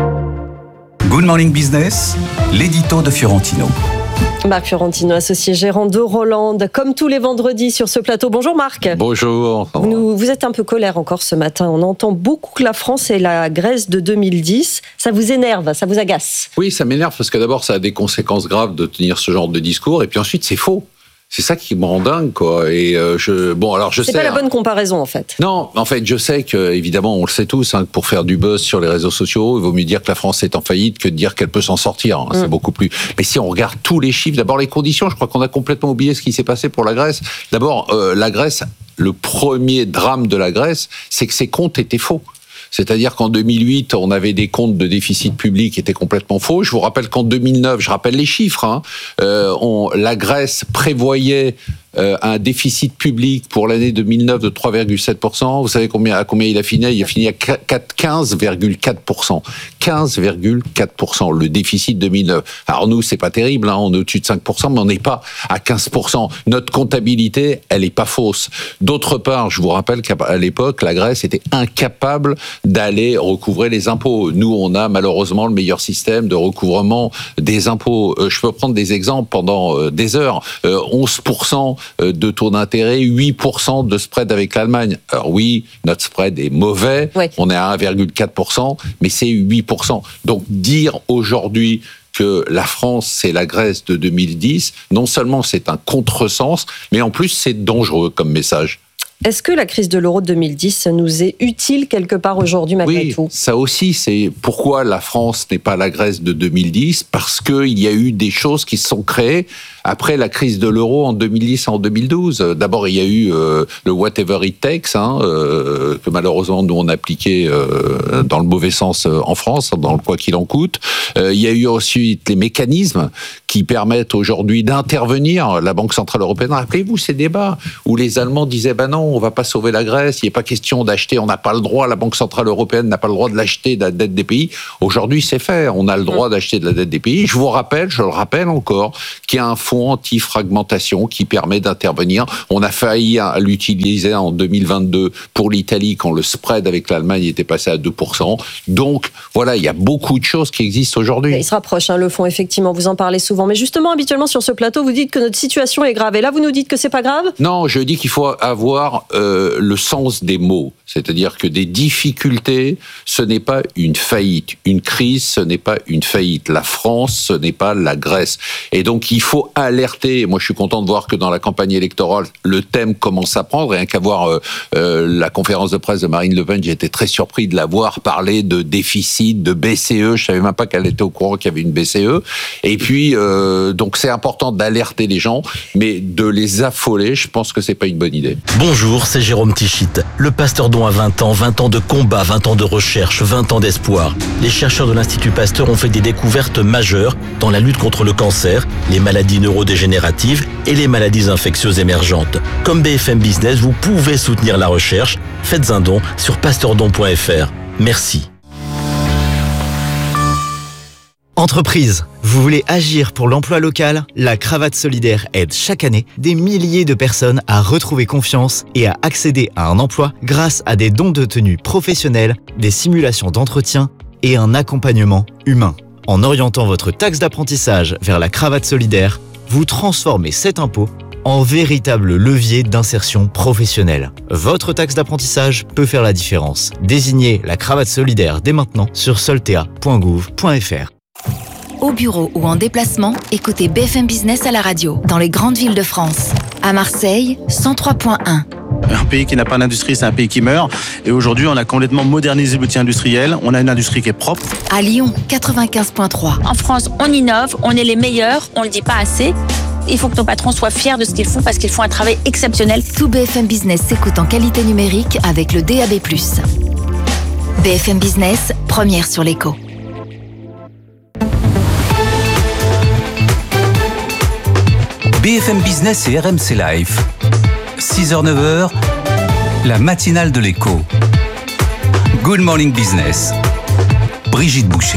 Good Morning Business, l'édito de Fiorentino. Marc Fiorentino, associé gérant de Roland, comme tous les vendredis sur ce plateau. Bonjour Marc. Bonjour. Vous, vous êtes un peu colère encore ce matin. On entend beaucoup que la France est la Grèce de deux mille dix. Ça vous énerve, ça vous agace? Oui, ça m'énerve parce que d'abord, ça a des conséquences graves de tenir ce genre de discours. Et puis ensuite, c'est faux. C'est ça qui me rend dingue, quoi. Et euh, je, bon, alors je C'est sais. pas la hein. bonne comparaison en fait. Non, en fait, je sais que, évidemment, on le sait tous, hein, que pour faire du buzz sur les réseaux sociaux, il vaut mieux dire que la France est en faillite que de dire qu'elle peut s'en sortir. Hein, Mm. C'est beaucoup plus. Mais si on regarde tous les chiffres, d'abord les conditions, je crois qu'on a complètement oublié ce qui s'est passé pour la Grèce. D'abord, euh, la Grèce, le premier drame de la Grèce, c'est que ses comptes étaient faux. C'est-à-dire qu'en deux mille huit, on avait des comptes de déficit public qui étaient complètement faux. Je vous rappelle qu'en deux mille neuf, je rappelle les chiffres, hein, euh, on, la Grèce prévoyait euh, un déficit public pour l'année deux mille neuf de trois virgule sept pour cent. Vous savez combien, à combien il a fini? Il a fini à quinze virgule quatre pour cent. quinze virgule quatre pour cent, le déficit deux mille neuf. Alors nous, c'est pas terrible, hein, on est au-dessus de cinq pour cent, mais on n'est pas à quinze pour cent. Notre comptabilité, elle est pas fausse. D'autre part, je vous rappelle qu'à l'époque, la Grèce était incapable d'aller recouvrer les impôts. Nous, on a malheureusement le meilleur système de recouvrement des impôts. Euh, je peux prendre des exemples pendant euh, des heures. Euh, onze pour cent de taux d'intérêt, huit pour cent de spread avec l'Allemagne. Alors oui, notre spread est mauvais, Ouais. on est à un virgule quatre pour cent, mais c'est huit pour cent. Donc dire aujourd'hui que la France, c'est la Grèce de deux mille dix, non seulement c'est un contresens, mais en plus c'est dangereux comme message. Est-ce que la crise de l'euro de deux mille dix nous est utile quelque part aujourd'hui malgré oui, tout ? Ça aussi, c'est pourquoi la France n'est pas la Grèce de deux mille dix, parce qu'il y a eu des choses qui se sont créées après la crise de l'euro en deux mille dix et en deux mille douze. D'abord, il y a eu euh, le whatever it takes, hein, euh, que malheureusement nous on appliquait euh, dans le mauvais sens euh, en France, dans le quoi qu'il en coûte. Euh, il y a eu ensuite les mécanismes qui permettent aujourd'hui d'intervenir. La Banque Centrale Européenne, rappelez-vous ces débats où les Allemands disaient ben non, on va pas sauver la Grèce, il n'est pas question d'acheter, on n'a pas le droit, la Banque Centrale Européenne n'a pas le droit de l'acheter de la dette des pays. Aujourd'hui, c'est fait, on a le droit d'acheter de la dette des pays. Je vous rappelle, je le rappelle encore, qu'il y a un fonds anti-fragmentation qui permet d'intervenir. On a failli l'utiliser en deux mille vingt-deux pour l'Italie quand le spread avec l'Allemagne était passé à deux pour cent. Donc, voilà, il y a beaucoup de choses qui existent aujourd'hui. Il se rapproche, hein, le fonds, effectivement, vous en parlez souvent. Mais justement, habituellement, sur ce plateau, vous dites que notre situation est grave. Et là, vous nous dites que c'est pas grave ? Non, je dis qu'il faut avoir euh, le sens des mots. C'est-à-dire que des difficultés, ce n'est pas une faillite. Une crise, ce n'est pas une faillite. La France, ce n'est pas la Grèce. Et donc, il faut alerter. Moi, je suis content de voir que dans la campagne électorale, le thème commence à prendre. Rien qu'à voir euh, euh, la conférence de presse de Marine Le Pen, j'ai été très surpris de la voir parler de déficit, de B C E. Je savais même pas qu'elle était au courant qu'il y avait une B C E. Et puis, euh, donc, c'est important d'alerter les gens, mais de les affoler, je pense que c'est pas une bonne idée. Bonjour, c'est Jérôme Tichit. Le Pasteur Don a vingt ans, vingt ans de combat, vingt ans de recherche, vingt ans d'espoir. Les chercheurs de l'Institut Pasteur ont fait des découvertes majeures dans la lutte contre le cancer, les maladies neurodégénératives et les maladies infectieuses émergentes. Comme B F M Business, vous pouvez soutenir la recherche. Faites un don sur pasteurdon point f r. Merci. Entreprise, vous voulez agir pour l'emploi local ? La Cravate Solidaire aide chaque année des milliers de personnes à retrouver confiance et à accéder à un emploi grâce à des dons de tenue professionnels, des simulations d'entretien et un accompagnement humain. En orientant votre taxe d'apprentissage vers la Cravate Solidaire, vous transformez cet impôt en véritable levier d'insertion professionnelle. Votre taxe d'apprentissage peut faire la différence. Désignez la Cravate Solidaire dès maintenant sur soltea point gouv point f r. Au bureau ou en déplacement, écoutez B F M Business à la radio, dans les grandes villes de France. À Marseille, cent trois point un. Un pays qui n'a pas d'industrie, c'est un pays qui meurt. Et aujourd'hui, on a complètement modernisé l'outil industriel. On a une industrie qui est propre. À Lyon, quatre-vingt-quinze point trois. En France, on innove, on est les meilleurs, on ne le dit pas assez. Il faut que nos patrons soient fiers de ce qu'ils font parce qu'ils font un travail exceptionnel. Tout B F M Business s'écoute en qualité numérique avec le D A B plus. B F M Business, première sur l'écho. B F M Business et R M C Live. six heures neuf heures, la matinale de l'écho. Good Morning Business. Brigitte Boucher.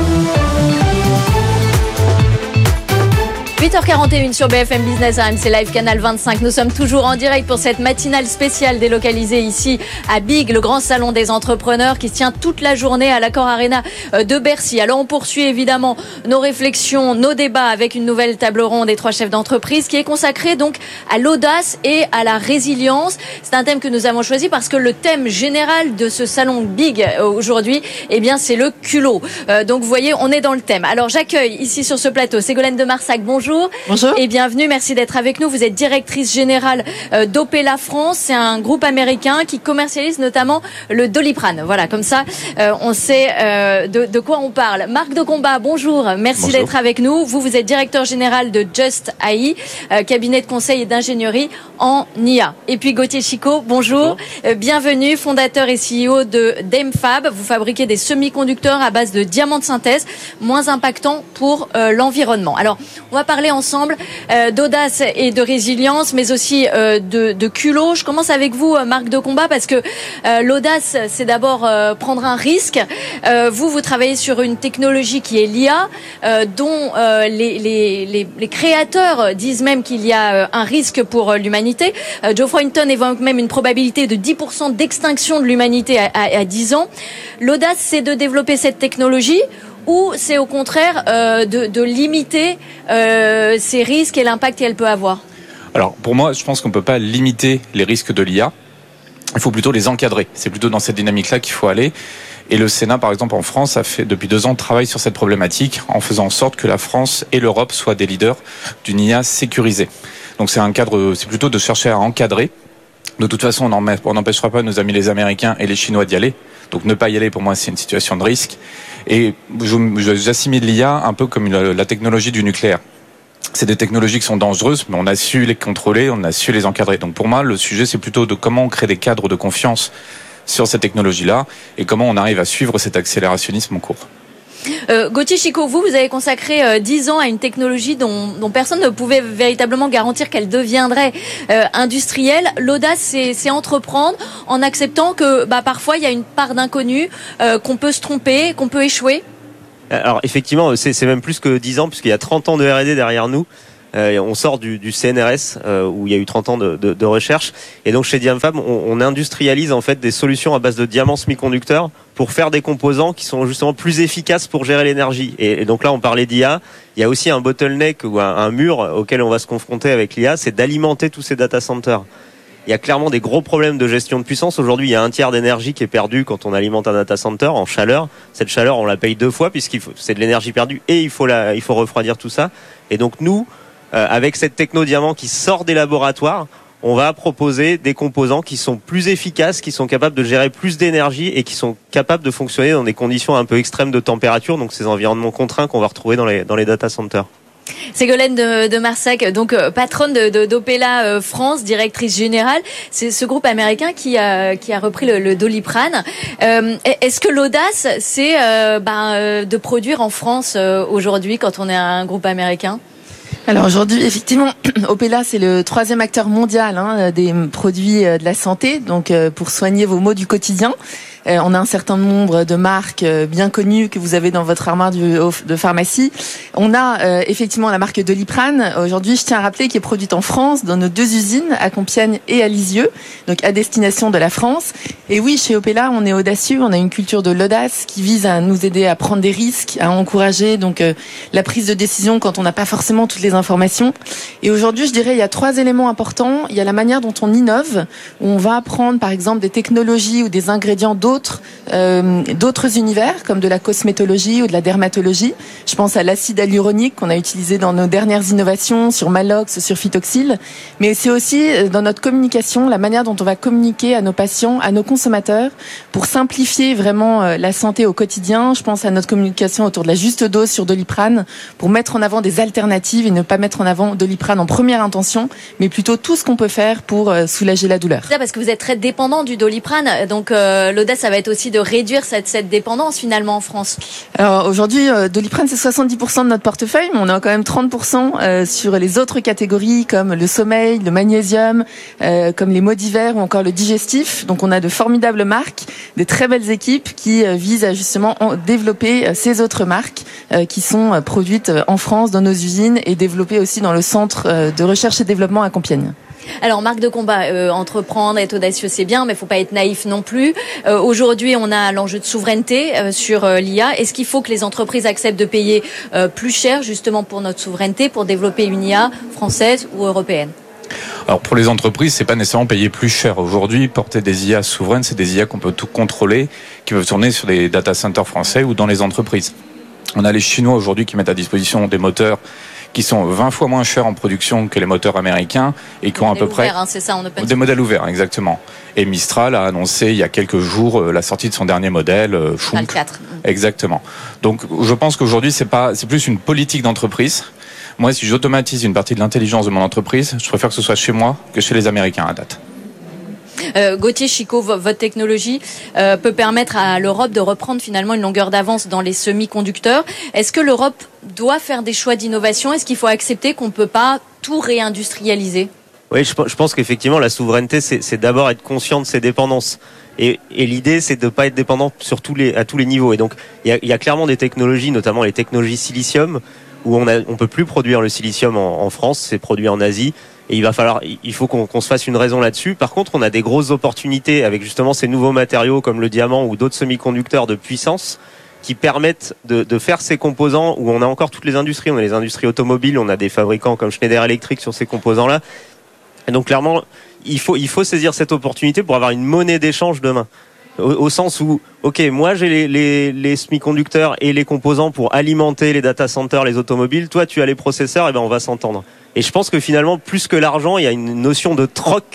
huit heures quarante et une sur B F M Business, R M C Live, canal vingt-cinq. Nous sommes toujours en direct pour cette matinale spéciale délocalisée ici à Big, le grand salon des entrepreneurs qui se tient toute la journée à l'Accor Arena de Bercy. Alors on poursuit évidemment nos réflexions, nos débats avec une nouvelle table ronde des trois chefs d'entreprise qui est consacrée donc à l'audace et à la résilience. C'est un thème que nous avons choisi parce que le thème général de ce salon Big aujourd'hui, eh bien c'est le culot. Euh, donc vous voyez, on est dans le thème. Alors j'accueille ici sur ce plateau Ségolène de Marsac. Bonjour. Bonjour. Et bienvenue, merci d'être avec nous. Vous êtes directrice générale d'Opella France. C'est un groupe américain qui commercialise notamment le Doliprane. Voilà, comme ça, euh, on sait euh, de, de quoi on parle. Marc de Combat, bonjour. Merci bonjour. D'être avec nous. Vous, vous êtes directeur général de Just A I, euh, cabinet de conseil et d'ingénierie en I A. Et puis Gauthier Chicot, bonjour. bonjour. Euh, bienvenue, fondateur et C E O de Demfab. Vous fabriquez des semi-conducteurs à base de diamants de synthèse, moins impactants pour euh, l'environnement. Alors, on va parler ensemble euh, d'audace et de résilience, mais aussi euh, de, de culot. Je commence avec vous, Marc de Combat, parce que euh, l'audace, c'est d'abord euh, prendre un risque. Euh, vous, vous travaillez sur une technologie qui est l'I A, euh, dont euh, les, les, les, les créateurs disent même qu'il y a euh, un risque pour euh, l'humanité. Euh, Geoffroy Hinton évoque même une probabilité de dix pour cent d'extinction de l'humanité à, à, à dix ans. L'audace, c'est de développer cette technologie, ou c'est au contraire euh, de, de limiter euh, ces risques et l'impact qu'elle peut avoir? Alors pour moi, je pense qu'on ne peut pas limiter les risques de l'I A, il faut plutôt les encadrer. C'est plutôt dans cette dynamique-là qu'il faut aller. Et le Sénat, par exemple, en France, a fait depuis deux ans travaille sur cette problématique en faisant en sorte que la France et l'Europe soient des leaders d'une I A sécurisée. Donc c'est un cadre, c'est plutôt de chercher à encadrer De toute façon, on n'empêchera pas nos amis les Américains et les Chinois d'y aller. Donc ne pas y aller, pour moi, c'est une situation de risque. Et j'assimile l'I A un peu comme une, la technologie du nucléaire. C'est des technologies qui sont dangereuses, mais on a su les contrôler, on a su les encadrer. Donc pour moi, le sujet, c'est plutôt de comment on crée des cadres de confiance sur cette technologie-là et comment on arrive à suivre cet accélérationnisme en cours. Euh, Gauthier Chicot, vous, vous avez consacré euh, dix ans à une technologie dont, dont personne ne pouvait véritablement garantir qu'elle deviendrait euh, industrielle. L'audace, c'est, c'est entreprendre en acceptant que bah, parfois il y a une part d'inconnu, euh, qu'on peut se tromper, qu'on peut échouer. Alors effectivement, c'est, c'est même plus que dix ans, puisqu'il y a trente ans de R et D derrière nous. Euh, on sort du, du C N R S euh, où il y a eu trente ans de, de, de recherche, et donc chez Diamfab on, on industrialise en fait des solutions à base de diamants semi-conducteurs pour faire des composants qui sont justement plus efficaces pour gérer l'énergie. Et, et donc là on parlait d'I A, il y a aussi un bottleneck ou un, un mur auquel on va se confronter avec l'I A, c'est d'alimenter tous ces data centers. Il y a clairement des gros problèmes de gestion de puissance. Aujourd'hui, il y a un tiers d'énergie qui est perdu quand on alimente un data center en chaleur. Cette chaleur, on la paye deux fois puisqu'il faut, c'est de l'énergie perdue et il faut la, il faut refroidir tout ça. Et donc nous, Euh, avec cette techno-diamant qui sort des laboratoires, on va proposer des composants qui sont plus efficaces, qui sont capables de gérer plus d'énergie et qui sont capables de fonctionner dans des conditions un peu extrêmes de température, donc ces environnements contraints qu'on va retrouver dans les, dans les data centers. Ségolène de, de Marsac, donc euh, patronne de, de, d'Opella euh, France, directrice générale. C'est ce groupe américain qui a, qui a repris le, le Doliprane. Euh, est-ce que l'audace, c'est euh, ben, euh, de produire en France euh, aujourd'hui quand on est un groupe américain ? Alors aujourd'hui, effectivement, Opella, c'est le troisième acteur mondial hein, des produits de la santé, donc euh, pour soigner vos maux du quotidien. Euh, on a un certain nombre de marques euh, bien connues que vous avez dans votre armoire du, de pharmacie. On a euh, effectivement la marque Doliprane. Aujourd'hui, je tiens à rappeler, qui est produite en France, dans nos deux usines, à Compiègne et à Lisieux, donc à destination de la France. Et oui, chez Opella, on est audacieux, on a une culture de l'audace qui vise à nous aider à prendre des risques, à encourager donc euh, la prise de décision quand on n'a pas forcément toutes les informations. Et aujourd'hui, je dirais, il y a trois éléments importants. Il y a la manière dont on innove, où on va apprendre, par exemple, des technologies ou des ingrédients d'autres D'autres, euh, d'autres univers comme de la cosmétologie ou de la dermatologie. Je pense à l'acide hyaluronique qu'on a utilisé dans nos dernières innovations sur Malox, sur Phytoxil, mais c'est aussi dans notre communication, la manière dont on va communiquer à nos patients, à nos consommateurs pour simplifier vraiment la santé au quotidien. Je pense à notre communication autour de la juste dose sur Doliprane pour mettre en avant des alternatives et ne pas mettre en avant Doliprane en première intention, mais plutôt tout ce qu'on peut faire pour soulager la douleur. C'est ça, parce que vous êtes très dépendant du Doliprane, donc euh, l'audace, ça va être aussi de réduire cette, cette dépendance finalement en France. Alors aujourd'hui, euh, Doliprane, c'est soixante-dix pour cent de notre portefeuille, mais on a quand même trente pour cent euh, sur les autres catégories comme le sommeil, le magnésium, euh, comme les maux d'hiver ou encore le digestif. Donc on a de formidables marques, des très belles équipes qui euh, visent à justement en développer euh, ces autres marques euh, qui sont euh, produites en France dans nos usines et développées aussi dans le centre euh, de recherche et développement à Compiègne. Alors, marque de combat, euh, entreprendre, être audacieux, c'est bien, mais il ne faut pas être naïf non plus. Euh, aujourd'hui, on a l'enjeu de souveraineté euh, sur euh, l'I A. Est-ce qu'il faut que les entreprises acceptent de payer euh, plus cher, justement, pour notre souveraineté, pour développer une I A française ou européenne ? Alors pour les entreprises, c'est pas nécessairement payer plus cher. Aujourd'hui, porter des I A souveraines, c'est des I A qu'on peut tout contrôler, qui peuvent tourner sur des data centers français ou dans les entreprises. On a les Chinois aujourd'hui qui mettent à disposition des moteurs qui sont vingt fois moins chers en production que les moteurs américains et qui ont à peu près hein, c'est ça, en open des modèles ouverts, exactement. Et Mistral a annoncé il y a quelques jours euh, la sortie de son dernier modèle, euh, Schunk. quatre. Exactement. Donc je pense qu'aujourd'hui c'est pas, c'est plus une politique d'entreprise. Moi, si j'automatise une partie de l'intelligence de mon entreprise, je préfère que ce soit chez moi que chez les Américains à date. Euh, Gauthier Chicot, votre technologie euh, peut permettre à l'Europe de reprendre finalement une longueur d'avance dans les semi-conducteurs. Est-ce que l'Europe doit faire des choix d'innovation ? Est-ce qu'il faut accepter qu'on ne peut pas tout réindustrialiser ? Oui, je, je pense qu'effectivement, la souveraineté, c'est, c'est d'abord être conscient de ses dépendances. Et, et l'idée, c'est de ne pas être dépendant sur tous les, à tous les niveaux. Et donc, il y, y a clairement des technologies, notamment les technologies silicium, où on ne on peut plus produire le silicium en, en France, c'est produit en Asie. Et il va falloir, il faut qu'on, qu'on se fasse une raison là-dessus. Par contre, on a des grosses opportunités avec justement ces nouveaux matériaux comme le diamant ou d'autres semi-conducteurs de puissance qui permettent de, de faire ces composants où on a encore toutes les industries. On a les industries automobiles, on a des fabricants comme Schneider Electric sur ces composants-là. Et donc clairement, il faut, il faut saisir cette opportunité pour avoir une monnaie d'échange demain. Au, au sens où, ok, moi j'ai les, les, les semi-conducteurs et les composants pour alimenter les data centers, les automobiles. Toi, tu as les processeurs, et ben on va s'entendre. Et je pense que finalement, plus que l'argent, il y a une notion de troc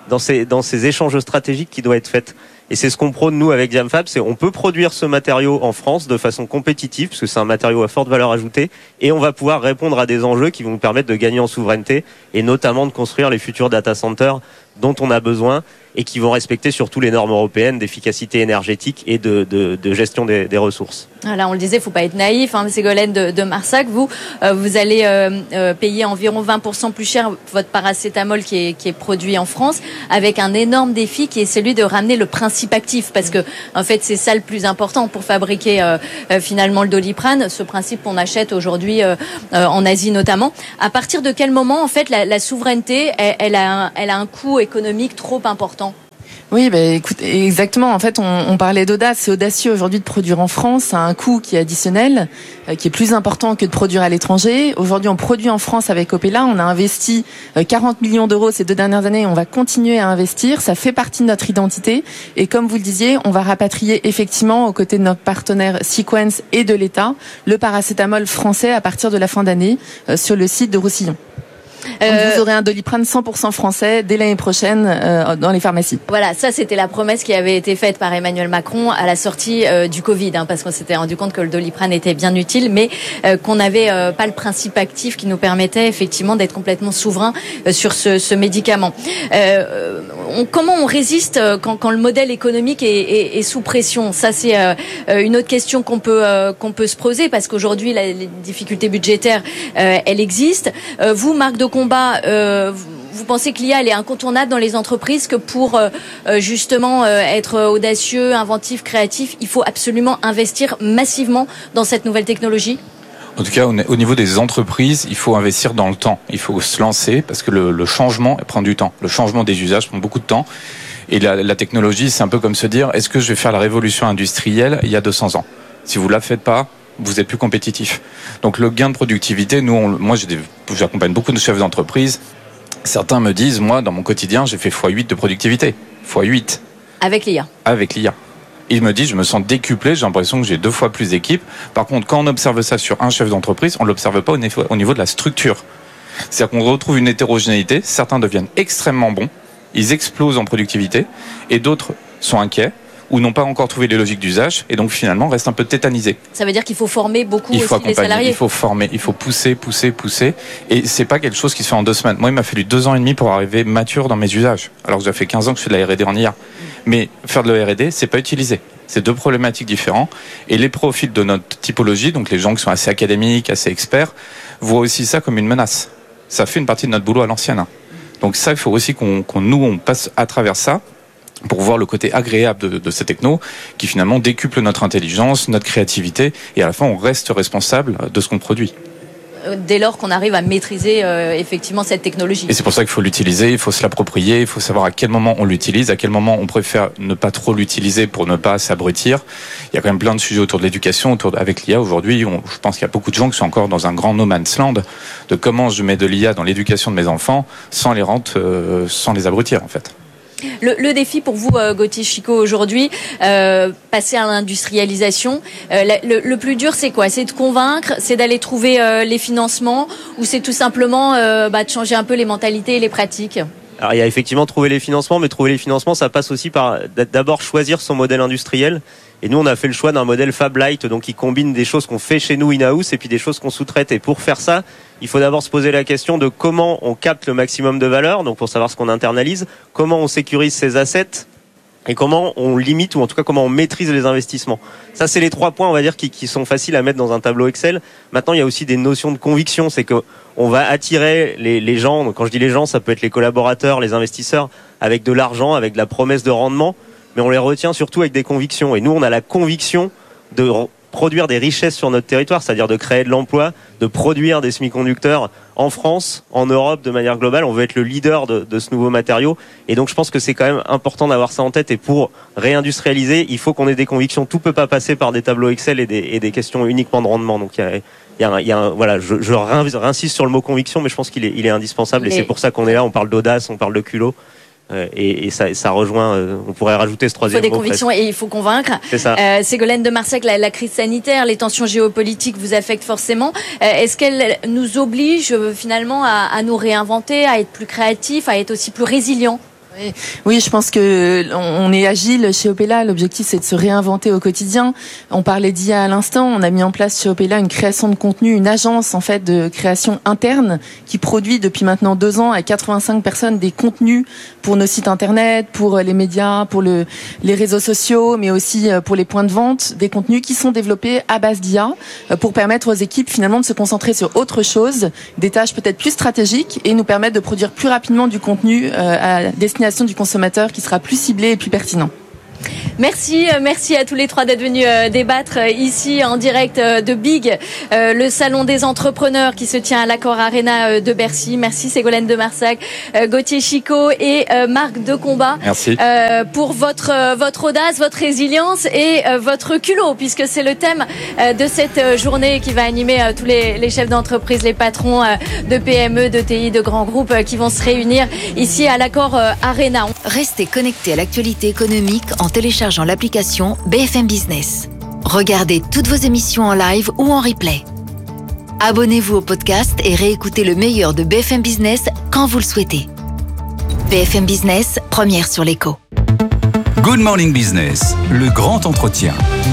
dans ces, dans ces échanges stratégiques qui doivent être faits. Et c'est ce qu'on prône, nous, avec Diamfab, c'est on peut produire ce matériau en France de façon compétitive, parce que c'est un matériau à forte valeur ajoutée, et on va pouvoir répondre à des enjeux qui vont nous permettre de gagner en souveraineté, et notamment de construire les futurs data centers dont on a besoin, et qui vont respecter surtout les normes européennes d'efficacité énergétique et de, de, de gestion des, des ressources. Là, on le disait, il ne faut pas être naïf. Hein, Ségolène de, de Marsac, vous, euh, vous allez euh, euh, payer environ vingt pour cent plus cher votre paracétamol qui est, qui est produit en France, avec un énorme défi qui est celui de ramener le principe actif, parce que en fait, c'est ça le plus important pour fabriquer euh, euh, finalement le Doliprane, ce principe qu'on achète aujourd'hui euh, euh, en Asie notamment. À partir de quel moment, en fait, la, la souveraineté, elle, elle, a un, elle a un coût économique trop important? Oui, bah, écoute, exactement. En fait, on, on parlait d'audace. C'est audacieux aujourd'hui de produire en France à un coût qui est additionnel, euh, qui est plus important que de produire à l'étranger. Aujourd'hui, on produit en France avec Opella. On a investi euh, quarante millions d'euros ces deux dernières années. On va continuer à investir. Ça fait partie de notre identité. Et comme vous le disiez, on va rapatrier effectivement, aux côtés de notre partenaire Sequence et de l'État, le paracétamol français à partir de la fin d'année euh, sur le site de Roussillon. Donc euh, vous aurez un Doliprane cent pour cent français dès l'année prochaine euh, dans les pharmacies. Voilà, ça c'était la promesse qui avait été faite par Emmanuel Macron à la sortie euh, du Covid, hein, parce qu'on s'était rendu compte que le Doliprane était bien utile, mais euh, qu'on n'avait euh, pas le principe actif qui nous permettait effectivement d'être complètement souverain euh, sur ce, ce médicament. Euh, on, comment on résiste quand, quand le modèle économique est, est, est sous pression? Ça c'est euh, une autre question qu'on peut euh, qu'on peut se poser, parce qu'aujourd'hui la, les difficultés budgétaires euh, elles existent. Euh, vous, Marc de Combat, euh, vous pensez que l'I A elle est incontournable dans les entreprises, que pour euh, justement euh, être audacieux, inventif, créatif, il faut absolument investir massivement dans cette nouvelle technologie? En tout cas, au niveau des entreprises, il faut investir dans le temps. Il faut se lancer, parce que le, le changement prend du temps. Le changement des usages prend beaucoup de temps. Et la, la technologie, c'est un peu comme se dire, est-ce que je vais faire la révolution industrielle il y a deux cents ans? Si vous la faites pas, vous êtes plus compétitif. Donc le gain de productivité, nous, on, moi, j'ai des, j'accompagne beaucoup de chefs d'entreprise. Certains me disent, moi, dans mon quotidien, j'ai fait fois huit de productivité. fois huit. Avec l'I A. Avec l'I A. Ils me disent, je me sens décuplé, j'ai l'impression que j'ai deux fois plus d'équipes. Par contre, quand on observe ça sur un chef d'entreprise, on ne l'observe pas au niveau, au niveau de la structure. C'est-à-dire qu'on retrouve une hétérogénéité. Certains deviennent extrêmement bons, ils explosent en productivité, et d'autres sont inquiets ou n'ont pas encore trouvé les logiques d'usage, et donc finalement restent un peu tétanisés. Ça veut dire qu'il faut former beaucoup il faut aussi les salariés. Il faut former, il faut pousser, pousser, pousser, et c'est pas quelque chose qui se fait en deux semaines. Moi, il m'a fallu deux ans et demi pour arriver mature dans mes usages, alors que j'ai fait quinze ans que je fais de la R et D en I A. Mais faire de la R et D, c'est pas utiliser. C'est deux problématiques différentes, et les profils de notre typologie, donc les gens qui sont assez académiques, assez experts, voient aussi ça comme une menace. Ça fait une partie de notre boulot à l'ancienne. Donc ça, il faut aussi qu'on, qu'on nous, on passe à travers ça, pour voir le côté agréable de, de ces technos qui finalement décuplent notre intelligence, notre créativité, et à la fin on reste responsable de ce qu'on produit. Dès lors qu'on arrive à maîtriser euh, effectivement cette technologie. Et c'est pour ça qu'il faut l'utiliser, il faut se l'approprier, il faut savoir à quel moment on l'utilise, à quel moment on préfère ne pas trop l'utiliser pour ne pas s'abrutir. Il y a quand même plein de sujets autour de l'éducation, autour de, avec l'I A aujourd'hui. On, je pense qu'il y a beaucoup de gens qui sont encore dans un grand no man's land de comment je mets de l'I A dans l'éducation de mes enfants sans les rendre, euh, sans les abrutir en fait. Le, le défi pour vous, euh, Gauthier Chicot, aujourd'hui, euh, passer à l'industrialisation, euh, le, le plus dur, c'est quoi? C'est de convaincre, c'est d'aller trouver euh, les financements, ou c'est tout simplement euh, bah, de changer un peu les mentalités et les pratiques? Alors il y a effectivement trouver les financements, mais trouver les financements, ça passe aussi par d'abord choisir son modèle industriel. Et nous, on a fait le choix d'un modèle Fab Light, donc qui combine des choses qu'on fait chez nous in-house et puis des choses qu'on sous-traite. Et pour faire ça, il faut d'abord se poser la question de comment on capte le maximum de valeur, donc pour savoir ce qu'on internalise, comment on sécurise ses assets et comment on limite, ou en tout cas comment on maîtrise les investissements. Ça, c'est les trois points, on va dire, qui, qui sont faciles à mettre dans un tableau Excel. Maintenant, il y a aussi des notions de conviction, c'est que on va attirer les, les gens, donc quand je dis les gens, ça peut être les collaborateurs, les investisseurs, avec de l'argent, avec de la promesse de rendement, mais on les retient surtout avec des convictions. Et nous, on a la conviction de produire des richesses sur notre territoire, c'est-à-dire de créer de l'emploi, de produire des semi-conducteurs en France, en Europe, de manière globale. On veut être le leader de, de ce nouveau matériau. Et donc, je pense que c'est quand même important d'avoir ça en tête. Et pour réindustrialiser, il faut qu'on ait des convictions. Tout peut pas passer par des tableaux Excel et des, et des questions uniquement de rendement. Donc, il y a, il y a, un, il y a un, voilà, je, je réinsiste sur le mot conviction, mais je pense qu'il est, il est indispensable. Mais... Et c'est pour ça qu'on est là. On parle d'audace, on parle de culot. Euh, et, et ça, ça rejoint, euh, on pourrait rajouter ce troisième mot. Il faut des convictions presque. Et il faut convaincre. C'est ça. Euh, Ségolène de Marsac, la, la crise sanitaire, les tensions géopolitiques vous affectent forcément. Euh, est-ce qu'elle nous oblige euh, finalement à, à nous réinventer, à être plus créatifs, à être aussi plus résilients? Oui, je pense que on est agile chez Opella. L'objectif, c'est de se réinventer au quotidien. On parlait d'I A à l'instant. On a mis en place chez Opella une création de contenu, une agence en fait de création interne qui produit depuis maintenant deux ans à quatre-vingt-cinq personnes des contenus pour nos sites internet, pour les médias, pour le, les réseaux sociaux, mais aussi pour les points de vente, des contenus qui sont développés à base d'I A pour permettre aux équipes finalement de se concentrer sur autre chose, des tâches peut-être plus stratégiques et nous permettre de produire plus rapidement du contenu à destination du consommateur qui sera plus ciblé et plus pertinent. Merci, merci à tous les trois d'être venus débattre ici en direct de Big, le salon des entrepreneurs qui se tient à l'Accor Arena de Bercy. Merci Ségolène de Marsac, Gauthier Chicot et Marc Decombat. Merci. Pour votre, votre audace, votre résilience et votre culot, puisque c'est le thème de cette journée qui va animer tous les, les chefs d'entreprise, les patrons de P M E, de T I, de grands groupes qui vont se réunir ici à l'Accor Arena. Restez connectés à l'actualité économique en téléchargeant l'application B F M Business. Regardez toutes vos émissions en live ou en replay. Abonnez-vous au podcast et réécoutez le meilleur de B F M Business quand vous le souhaitez. B F M Business, première sur l'écho. Good Morning Business, le grand entretien.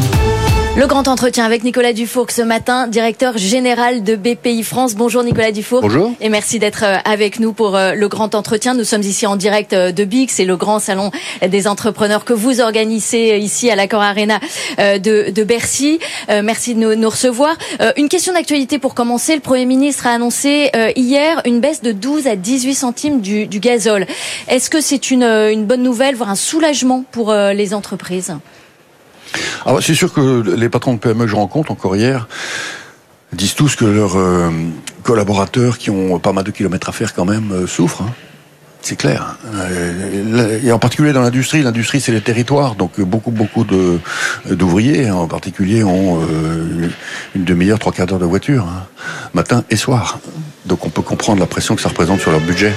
Le grand entretien avec Nicolas Dufourcq ce matin, directeur général de B P I France. Bonjour Nicolas Dufourcq. Bonjour. Et merci d'être avec nous pour le grand entretien. Nous sommes ici en direct de Big, c'est le grand salon des entrepreneurs que vous organisez ici à l'Accor Arena de, de Bercy. Merci de nous, nous recevoir. Une question d'actualité pour commencer. Le Premier ministre a annoncé hier une baisse de douze à dix-huit centimes du, du gazole. Est-ce que c'est une, une bonne nouvelle, voire un soulagement pour les entreprises ? Alors, c'est sûr que les patrons de P M E que je rencontre encore hier disent tous que leurs euh, collaborateurs qui ont pas mal de kilomètres à faire quand même euh, souffrent. Hein. C'est clair. Euh, et en particulier dans l'industrie, l'industrie c'est les territoires, donc beaucoup beaucoup de d'ouvriers en particulier ont euh, une demi-heure, trois quarts d'heure de voiture, hein, matin et soir. Donc on peut comprendre la pression que ça représente sur leur budget.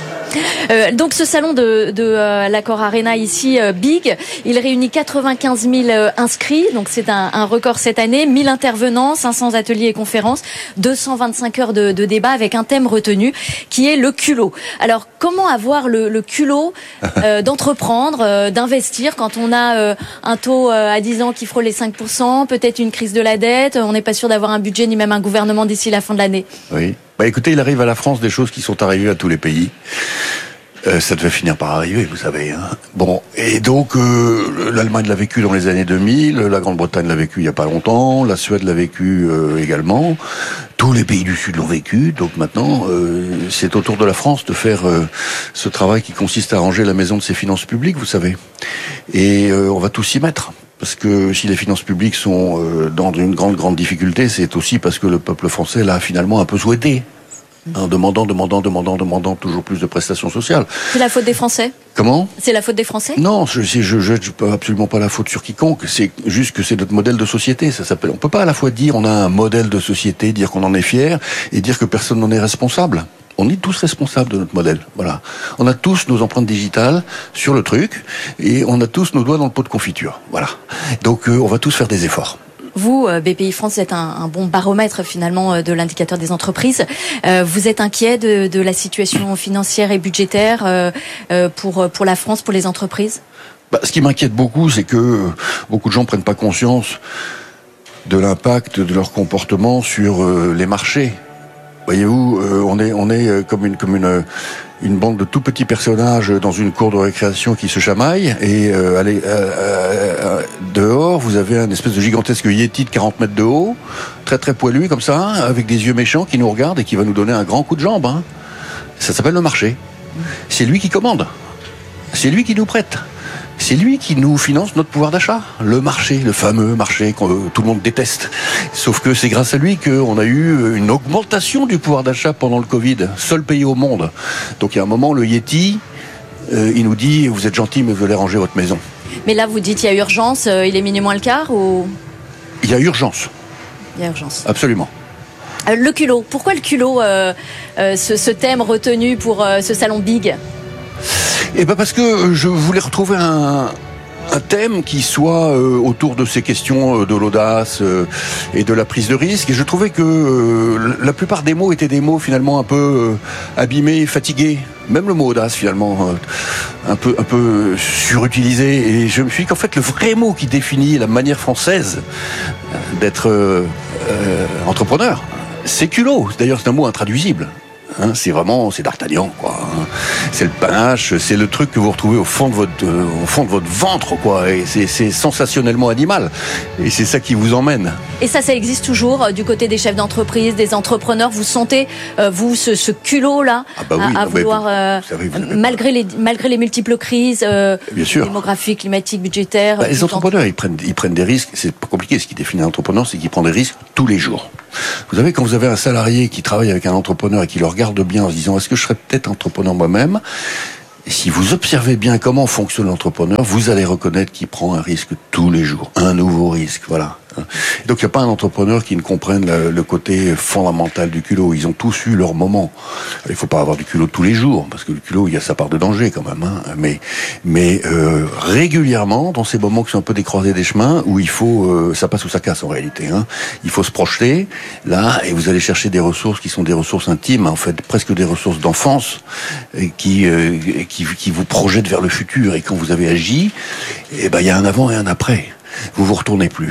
Euh, donc ce salon de, de euh, l'Accor Arena ici, euh, Big, il réunit quatre-vingt-quinze mille euh, inscrits, donc c'est un, un record cette année, mille intervenants, cinq cents ateliers et conférences, deux cent vingt-cinq heures de, de débat avec un thème retenu qui est le culot. Alors comment avoir le, le culot euh, d'entreprendre, euh, d'investir quand on a euh, un taux euh, à dix ans qui frôle les cinq pour cent, peut-être une crise de la dette, on n'est pas sûr d'avoir un budget ni même un gouvernement d'ici la fin de l'année. Oui. Bah écoutez, il arrive à la France des choses qui sont arrivées à tous les pays. Euh, ça devait finir par arriver, vous savez. Hein. Bon, et donc euh, l'Allemagne l'a vécu dans les années deux mille, la Grande-Bretagne l'a vécu il y a pas longtemps, la Suède l'a vécu euh, également. Tous les pays du Sud l'ont vécu. Donc maintenant, euh, c'est au tour de la France de faire euh, ce travail qui consiste à ranger la maison de ses finances publiques, vous savez. Et euh, on va tous s'y mettre. Parce que si les finances publiques sont euh, dans une grande, grande difficulté, c'est aussi parce que le peuple français l'a finalement un peu souhaité. En demandant, demandant, demandant, demandant toujours plus de prestations sociales. C'est la faute des Français ? Comment ? C'est la faute des Français ? Non, je je, je, je peux absolument pas la faute sur quiconque. C'est juste que c'est notre modèle de société. Ça s'appelle. On peut pas à la fois dire on a un modèle de société, dire qu'on en est fier, et dire que personne n'en est responsable. On est tous responsables de notre modèle. Voilà. On a tous nos empreintes digitales sur le truc, et on a tous nos doigts dans le pot de confiture. Voilà. Donc euh, on va tous faire des efforts. Vous, B P I France, êtes un, un bon baromètre finalement de l'indicateur des entreprises. Euh, vous êtes inquiet de, de la situation financière et budgétaire euh, pour, pour la France, pour les entreprises ? Bah, ce qui m'inquiète beaucoup, c'est que beaucoup de gens prennent pas conscience de l'impact de leur comportement sur euh, les marchés. Voyez-vous, euh, on est on est comme une comme une une bande de tout petits personnages dans une cour de récréation qui se chamaillent, et euh, allez, euh, euh, dehors vous avez un espèce de gigantesque yéti de quarante mètres de haut, très très poilu comme ça, avec des yeux méchants qui nous regardent et qui va nous donner un grand coup de jambe. Hein. Ça s'appelle le marché. C'est lui qui commande. C'est lui qui nous prête. C'est lui qui nous finance notre pouvoir d'achat. Le marché, le fameux marché que tout le monde déteste. Sauf que c'est grâce à lui qu'on a eu une augmentation du pouvoir d'achat pendant le Covid. Seul pays au monde. Donc il y a un moment, le Yeti, euh, il nous dit, vous êtes gentil, mais vous allez ranger votre maison. Mais là, vous dites, il y a urgence, euh, il est minuit moins le quart ou... Il y a urgence. Il y a urgence. Absolument. Euh, le culot. Pourquoi le culot, euh, euh, ce, ce thème retenu pour euh, ce salon Big ? Eh ben parce que je voulais retrouver un, un thème qui soit euh, autour de ces questions euh, de l'audace euh, et de la prise de risque. Et je trouvais que euh, la plupart des mots étaient des mots finalement un peu euh, abîmés, fatigués. Même le mot audace finalement euh, un peu un peu surutilisé. Et je me suis dit qu'en fait le vrai mot qui définit la manière française d'être euh, euh, entrepreneur, c'est culot. D'ailleurs c'est un mot intraduisible. Hein, c'est vraiment, c'est d'Artagnan, quoi. C'est le panache, c'est le truc que vous retrouvez au fond de votre, euh, au fond de votre ventre, quoi. Et c'est, c'est sensationnellement animal. Et c'est ça qui vous emmène. Et ça, ça existe toujours euh, du côté des chefs d'entreprise, des entrepreneurs. Vous sentez, euh, vous, ce, ce culot-là, ah bah oui, à, à non, vouloir, vous, euh, vous savez, vous malgré les, malgré les multiples crises, euh, Bien sûr. démographiques, climatiques, budgétaires. Bah, les entrepreneurs, ils prennent, ils prennent des risques. C'est pas compliqué. Ce qui définit un entrepreneur, c'est qu'il prend des risques tous les jours. Vous savez, quand vous avez un salarié qui travaille avec un entrepreneur et qui le regarde bien en se disant, est-ce que je serais peut-être entrepreneur moi-même? Et si vous observez bien comment fonctionne l'entrepreneur, vous allez reconnaître qu'il prend un risque tous les jours. Un nouveau risque, voilà. Donc il n'y a pas un entrepreneur qui ne comprenne le, le côté fondamental du culot. Ils ont tous eu leur moment. Il ne faut pas avoir du culot tous les jours, parce que le culot, il y a sa part de danger quand même. Hein. Mais, mais euh, régulièrement, dans ces moments qui sont un peu des croisées des chemins, où il faut, euh, ça passe ou ça casse en réalité. Hein. Il faut se projeter là, et vous allez chercher des ressources qui sont des ressources intimes, en fait, presque des ressources d'enfance, et qui, euh, qui, qui vous projettent vers le futur. Et quand vous avez agi, eh ben il y a un avant et un après. Vous vous retournez plus.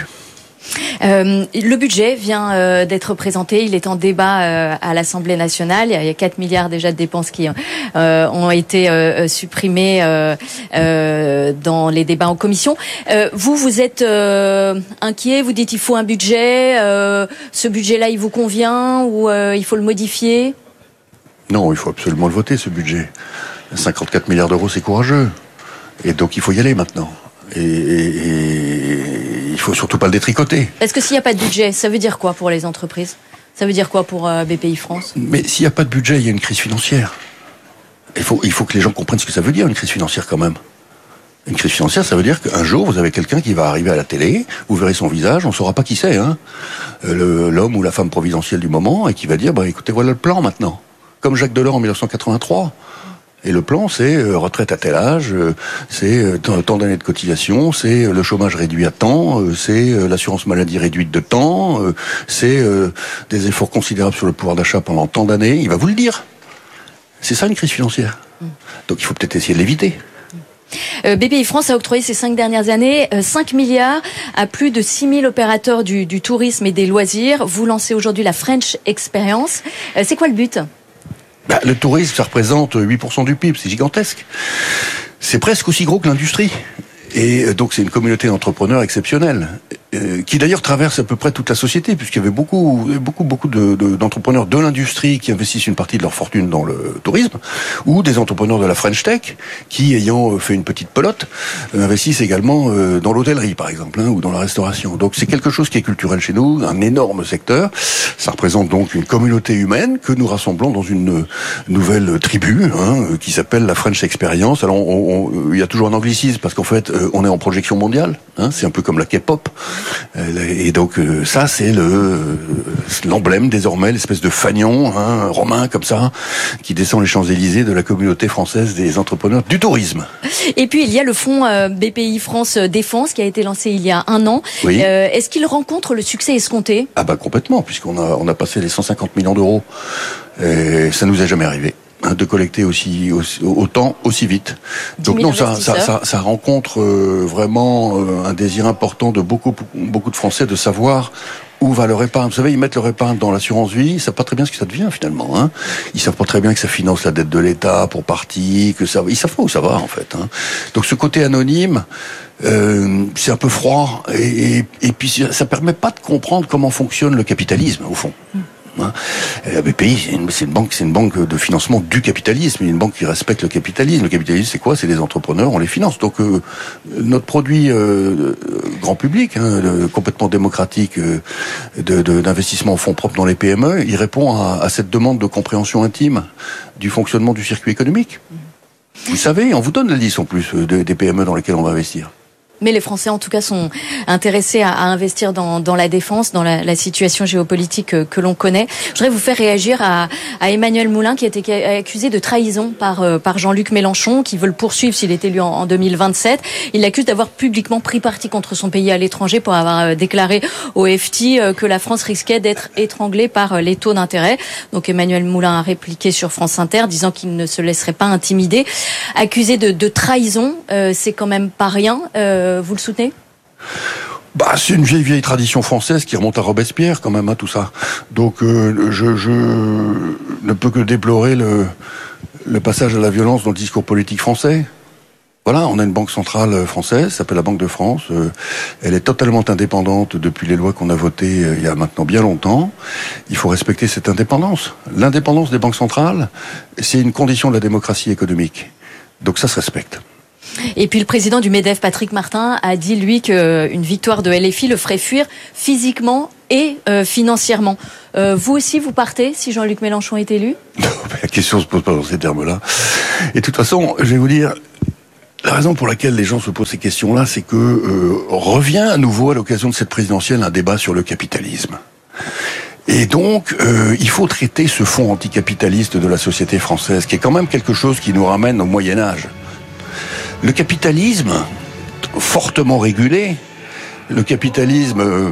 Euh, le budget vient euh, d'être présenté, il est en débat euh, à l'Assemblée nationale. Il y a quatre milliards déjà de dépenses qui euh, ont été euh, supprimées euh, euh, dans les débats en commission. Euh, vous, vous êtes euh, inquiet, vous dites il faut un budget, euh, ce budget-là il vous convient ou euh, il faut le modifier? Non, il faut absolument le voter, ce budget. cinquante-quatre milliards d'euros, c'est courageux. Et donc il faut y aller maintenant. Et, et, et il faut surtout pas le détricoter. Parce que s'il n'y a pas de budget, ça veut dire quoi pour les entreprises? Ça veut dire quoi pour euh, B P I France? Mais s'il n'y a pas de budget, il y a une crise financière. Il faut, il faut que les gens comprennent ce que ça veut dire, une crise financière quand même. Une crise financière, ça veut dire qu'un jour, vous avez quelqu'un qui va arriver à la télé, vous verrez son visage, on ne saura pas qui c'est, hein, le, l'homme ou la femme providentielle du moment, et qui va dire, bah, écoutez, voilà le plan maintenant. Comme Jacques Delors en mille neuf cent quatre-vingt-trois. Et le plan, c'est euh, retraite à tel âge, euh, c'est euh, tant d'années de cotisation, c'est euh, le chômage réduit à temps, euh, c'est euh, l'assurance maladie réduite de temps, euh, c'est euh, des efforts considérables sur le pouvoir d'achat pendant tant d'années. Il va vous le dire. C'est ça une crise financière. Donc il faut peut-être essayer de l'éviter. Euh, B P I France a octroyé ces cinq dernières années euh, cinq milliards à plus de six mille opérateurs du, du tourisme et des loisirs. Vous lancez aujourd'hui la French Experience. Euh, c'est quoi le but ? Bah, le tourisme, ça représente huit pour cent du P I B, c'est gigantesque. C'est presque aussi gros que l'industrie. Et donc c'est une communauté d'entrepreneurs exceptionnelle, euh, qui d'ailleurs traverse à peu près toute la société, puisqu'il y avait beaucoup, beaucoup, beaucoup de, de, d'entrepreneurs de l'industrie qui investissent une partie de leur fortune dans le tourisme, ou des entrepreneurs de la French Tech, qui, ayant fait une petite pelote, euh, investissent également euh, dans l'hôtellerie, par exemple, hein, ou dans la restauration. Donc c'est quelque chose qui est culturel chez nous, un énorme secteur. Ça représente donc une communauté humaine que nous rassemblons dans une nouvelle tribu, hein, qui s'appelle la French Experience. Alors on, on, il y a toujours un anglicisme, parce qu'en fait, euh, on est en projection mondiale, hein, c'est un peu comme la K-pop, et donc euh, ça c'est le euh, l'emblème désormais, l'espèce de fanion, hein, romain comme ça, qui descend les Champs-Élysées de la communauté française des entrepreneurs du tourisme. Et puis il y a le fonds euh, B P I France Défense qui a été lancé il y a un an. Oui. Euh, est-ce qu'il rencontre le succès escompté ? Ah bah complètement, puisqu'on a on a passé les cent cinquante millions d'euros, et ça nous est jamais arrivé de collecter aussi, aussi autant aussi vite. Donc non, ça, ça, ça, ça rencontre euh, vraiment euh, un désir important de beaucoup, beaucoup de Français de savoir où va leur épargne. Vous savez, ils mettent leur épargne dans l'assurance vie, ils savent pas très bien ce que ça devient finalement. Hein. Ils savent pas très bien que ça finance la dette de l'État pour partie, que ça, ils savent pas où ça va en fait. Hein. Donc ce côté anonyme, euh, c'est un peu froid et, et, et puis ça permet pas de comprendre comment fonctionne le capitalisme au fond. Mm. Hein. La B P I, c'est une, c'est une banque, c'est une banque de financement du capitalisme, une banque qui respecte le capitalisme. Le capitalisme, c'est quoi ? C'est des entrepreneurs, on les finance. Donc euh, notre produit euh, grand public, hein, le, complètement démocratique euh, de, de, d'investissement en fonds propres dans les P M E, il répond à, à cette demande de compréhension intime du fonctionnement du circuit économique. Vous savez, on vous donne la liste en plus de, des P M E dans lesquelles on va investir. Mais les Français, en tout cas, sont intéressés à, à investir dans, dans la défense, dans la, la situation géopolitique que, que l'on connaît. Je voudrais vous faire réagir à, à Emmanuel Moulin, qui a été accusé de trahison par, euh, par Jean-Luc Mélenchon, qui veut le poursuivre s'il est élu en, en deux mille vingt-sept. Il l'accuse d'avoir publiquement pris parti contre son pays à l'étranger pour avoir euh, déclaré au F T euh, que la France risquait d'être étranglée par euh, les taux d'intérêt. Donc Emmanuel Moulin a répliqué sur France Inter, disant qu'il ne se laisserait pas intimider. Accusé de, de trahison, euh, c'est quand même pas rien. Euh, Vous le soutenez ? Bah, c'est une vieille vieille tradition française qui remonte à Robespierre quand même, hein, tout ça. Donc euh, je, je ne peux que déplorer le, le passage à la violence dans le discours politique français. Voilà, on a une banque centrale française, ça s'appelle la Banque de France. Euh, elle est totalement indépendante depuis les lois qu'on a votées euh, il y a maintenant bien longtemps. Il faut respecter cette indépendance. L'indépendance des banques centrales, c'est une condition de la démocratie économique. Donc ça se respecte. Et puis le président du MEDEF, Patrick Martin, a dit, lui, qu'une victoire de L F I le ferait fuir physiquement et euh, financièrement. Euh, vous aussi, vous partez si Jean-Luc Mélenchon est élu ? La question se pose pas dans ces termes-là. Et de toute façon, je vais vous dire, la raison pour laquelle les gens se posent ces questions-là, c'est que euh, revient à nouveau à l'occasion de cette présidentielle un débat sur le capitalisme. Et donc, euh, il faut traiter ce fond anticapitaliste de la société française, qui est quand même quelque chose qui nous ramène au Moyen-Âge. Le capitalisme, fortement régulé, le capitalisme euh,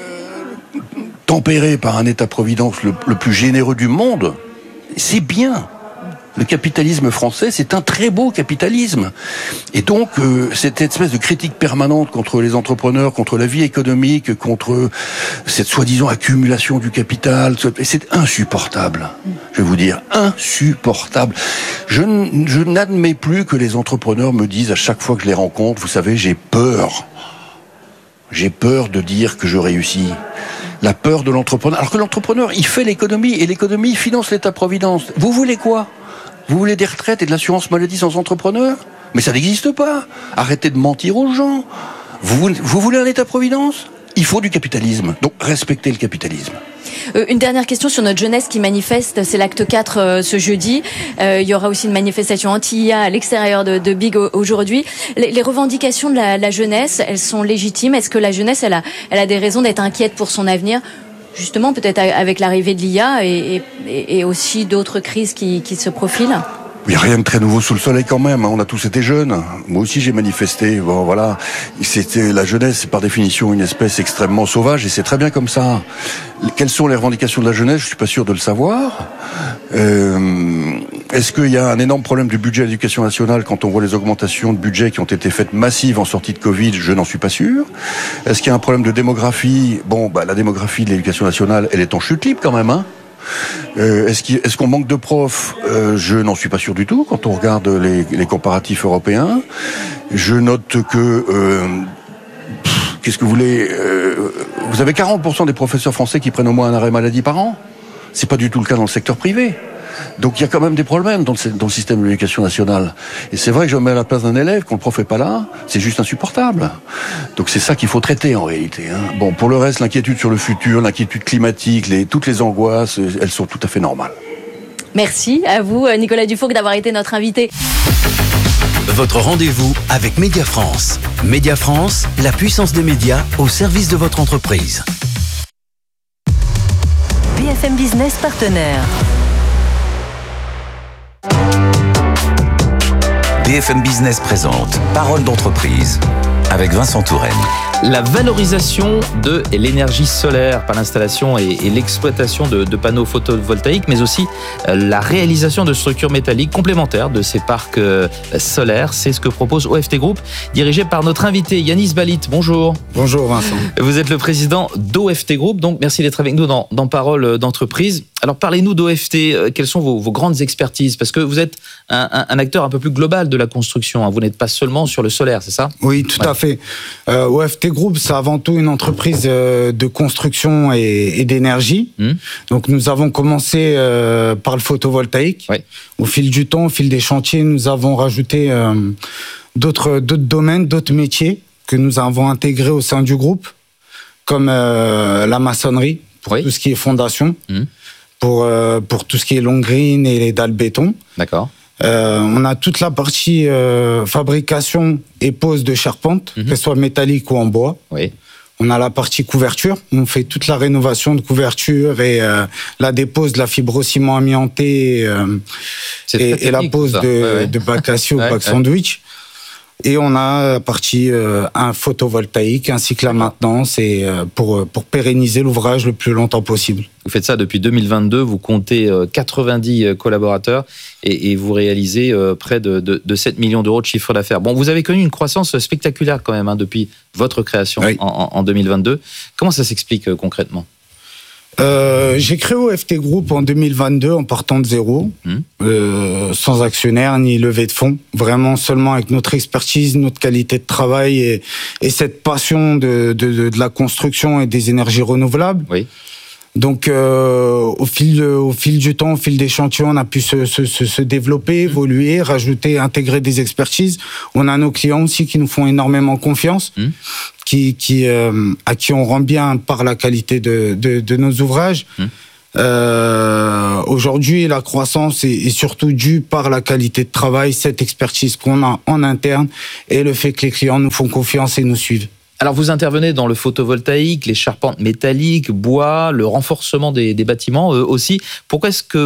tempéré par un État-providence le, le plus généreux du monde, c'est bien. Le capitalisme français, c'est un très beau capitalisme. Et donc, euh, cette espèce de critique permanente contre les entrepreneurs, contre la vie économique, contre cette soi-disant accumulation du capital, c'est insupportable. Je vais vous dire, insupportable. Je, n- je n'admets plus que les entrepreneurs me disent à chaque fois que je les rencontre, vous savez, j'ai peur. J'ai peur de dire que je réussis. La peur de l'entrepreneur. Alors que l'entrepreneur, il fait l'économie, et l'économie finance l'État-providence. Vous voulez quoi ? Vous voulez des retraites et de l'assurance maladie sans entrepreneur ? Mais ça n'existe pas. Arrêtez de mentir aux gens. Vous, vous voulez un État-providence ? Il faut du capitalisme. Donc respectez le capitalisme. Euh, une dernière question sur notre jeunesse qui manifeste, c'est l'acte quatre euh, ce jeudi. Euh, il y aura aussi une manifestation anti-I A à l'extérieur de, de Big aujourd'hui. Les, les revendications de la, la jeunesse, elles sont légitimes. Est-ce que la jeunesse, elle a, elle a des raisons d'être inquiète pour son avenir ? Justement, peut-être avec l'arrivée de l'I A et, et, et aussi d'autres crises qui, qui se profilent. Il n'y a rien de très nouveau sous le soleil quand même. On a tous été jeunes. Moi aussi, j'ai manifesté. Bon, voilà. C'était la jeunesse, c'est par définition une espèce extrêmement sauvage, et c'est très bien comme ça. Quelles sont les revendications de la jeunesse ? Je suis pas sûr de le savoir. Euh, est-ce qu'il y a un énorme problème du budget de l'éducation nationale quand on voit les augmentations de budget qui ont été faites massives en sortie de Covid ? Je n'en suis pas sûr. Est-ce qu'il y a un problème de démographie ? Bon, bah la démographie de l'éducation nationale, elle est en chute libre quand même, hein. Euh, est-ce, qu'il, est-ce qu'on manque de profs ? euh, Je n'en suis pas sûr du tout quand on regarde les, les comparatifs européens. Je note que... Euh, pff, qu'est-ce que vous voulez euh, Vous avez quarante pour cent des professeurs français qui prennent au moins un arrêt maladie par an. C'est pas du tout le cas dans le secteur privé. Donc il y a quand même des problèmes dans le, dans le système de l'éducation nationale. Et c'est vrai que je me mets à la place d'un élève, quand le prof est pas là, c'est juste insupportable. Donc c'est ça qu'il faut traiter en réalité, hein. Bon, pour le reste, l'inquiétude sur le futur, l'inquiétude climatique, les, toutes les angoisses, elles sont tout à fait normales. Merci à vous, Nicolas Dufourc, d'avoir été notre invité. Votre rendez-vous avec Média France. Média France, la puissance des médias au service de votre entreprise. B F M Business partenaire. B F M Business présente Parole d'entreprise avec Vincent Touraine. La valorisation de l'énergie solaire par l'installation et, et l'exploitation de, de panneaux photovoltaïques, mais aussi euh, la réalisation de structures métalliques complémentaires de ces parcs euh, solaires. C'est ce que propose O F T Group, dirigé par notre invité Yanis Balit. Bonjour. Bonjour Vincent. Vous êtes le président d'O F T Group, donc merci d'être avec nous dans, dans Parole d'entreprise. Alors parlez-nous d'O F T, euh, quelles sont vos, vos grandes expertises ? Parce que vous êtes un, un, un acteur un peu plus global de la construction, hein. Vous n'êtes pas seulement sur le solaire, c'est ça ? Oui, tout ouais. à fait. Euh, O F T Group, c'est avant tout une entreprise de construction et, et d'énergie. Mmh. Donc nous avons commencé euh, par le photovoltaïque. Ouais. Au fil du temps, au fil des chantiers, nous avons rajouté euh, d'autres, d'autres domaines, d'autres métiers que nous avons intégrés au sein du groupe, comme euh, la maçonnerie, pour oui. tout ce qui est fondation, mmh. pour, euh, pour tout ce qui est long green et les dalles béton. D'accord. Euh, on a toute la partie euh, fabrication et pose de charpente, mm-hmm. qu'elle soit métallique ou en bois. Oui. On a la partie couverture. On fait toute la rénovation de couverture et euh, la dépose de la fibrociment amianté euh, et, et la pose de, ouais, ouais. de bac acier ou ouais, bac ouais. sandwich. Et on a la partie euh, un photovoltaïque ainsi que la maintenance et euh, pour pour pérenniser l'ouvrage le plus longtemps possible. Vous faites ça depuis deux mille vingt-deux. Vous comptez euh, quatre-vingt-dix collaborateurs et, et vous réalisez euh, près de, de, de sept millions d'euros de chiffre d'affaires. Bon, vous avez connu une croissance spectaculaire quand même hein, depuis votre création oui. en, en deux mille vingt-deux. Comment ça s'explique euh, concrètement ? Euh, j'ai créé O F T Group en deux mille vingt-deux en partant de zéro, mmh. euh, sans actionnaire ni levée de fonds, vraiment seulement avec notre expertise, notre qualité de travail et, et cette passion de, de, de la construction et des énergies renouvelables. Oui. Donc, euh, au fil, au fil du temps, au fil des chantiers, on a pu se, se, se développer, évoluer, rajouter, intégrer des expertises. On a nos clients aussi qui nous font énormément confiance, mmh. qui, qui, euh, à qui on rend bien par la qualité de, de, de nos ouvrages. Mmh. Euh, aujourd'hui, la croissance est, est surtout due par la qualité de travail, cette expertise qu'on a en interne et le fait que les clients nous font confiance et nous suivent. Alors, vous intervenez dans le photovoltaïque, les charpentes métalliques, bois, le renforcement des, des bâtiments euh, aussi. Pourquoi est-ce que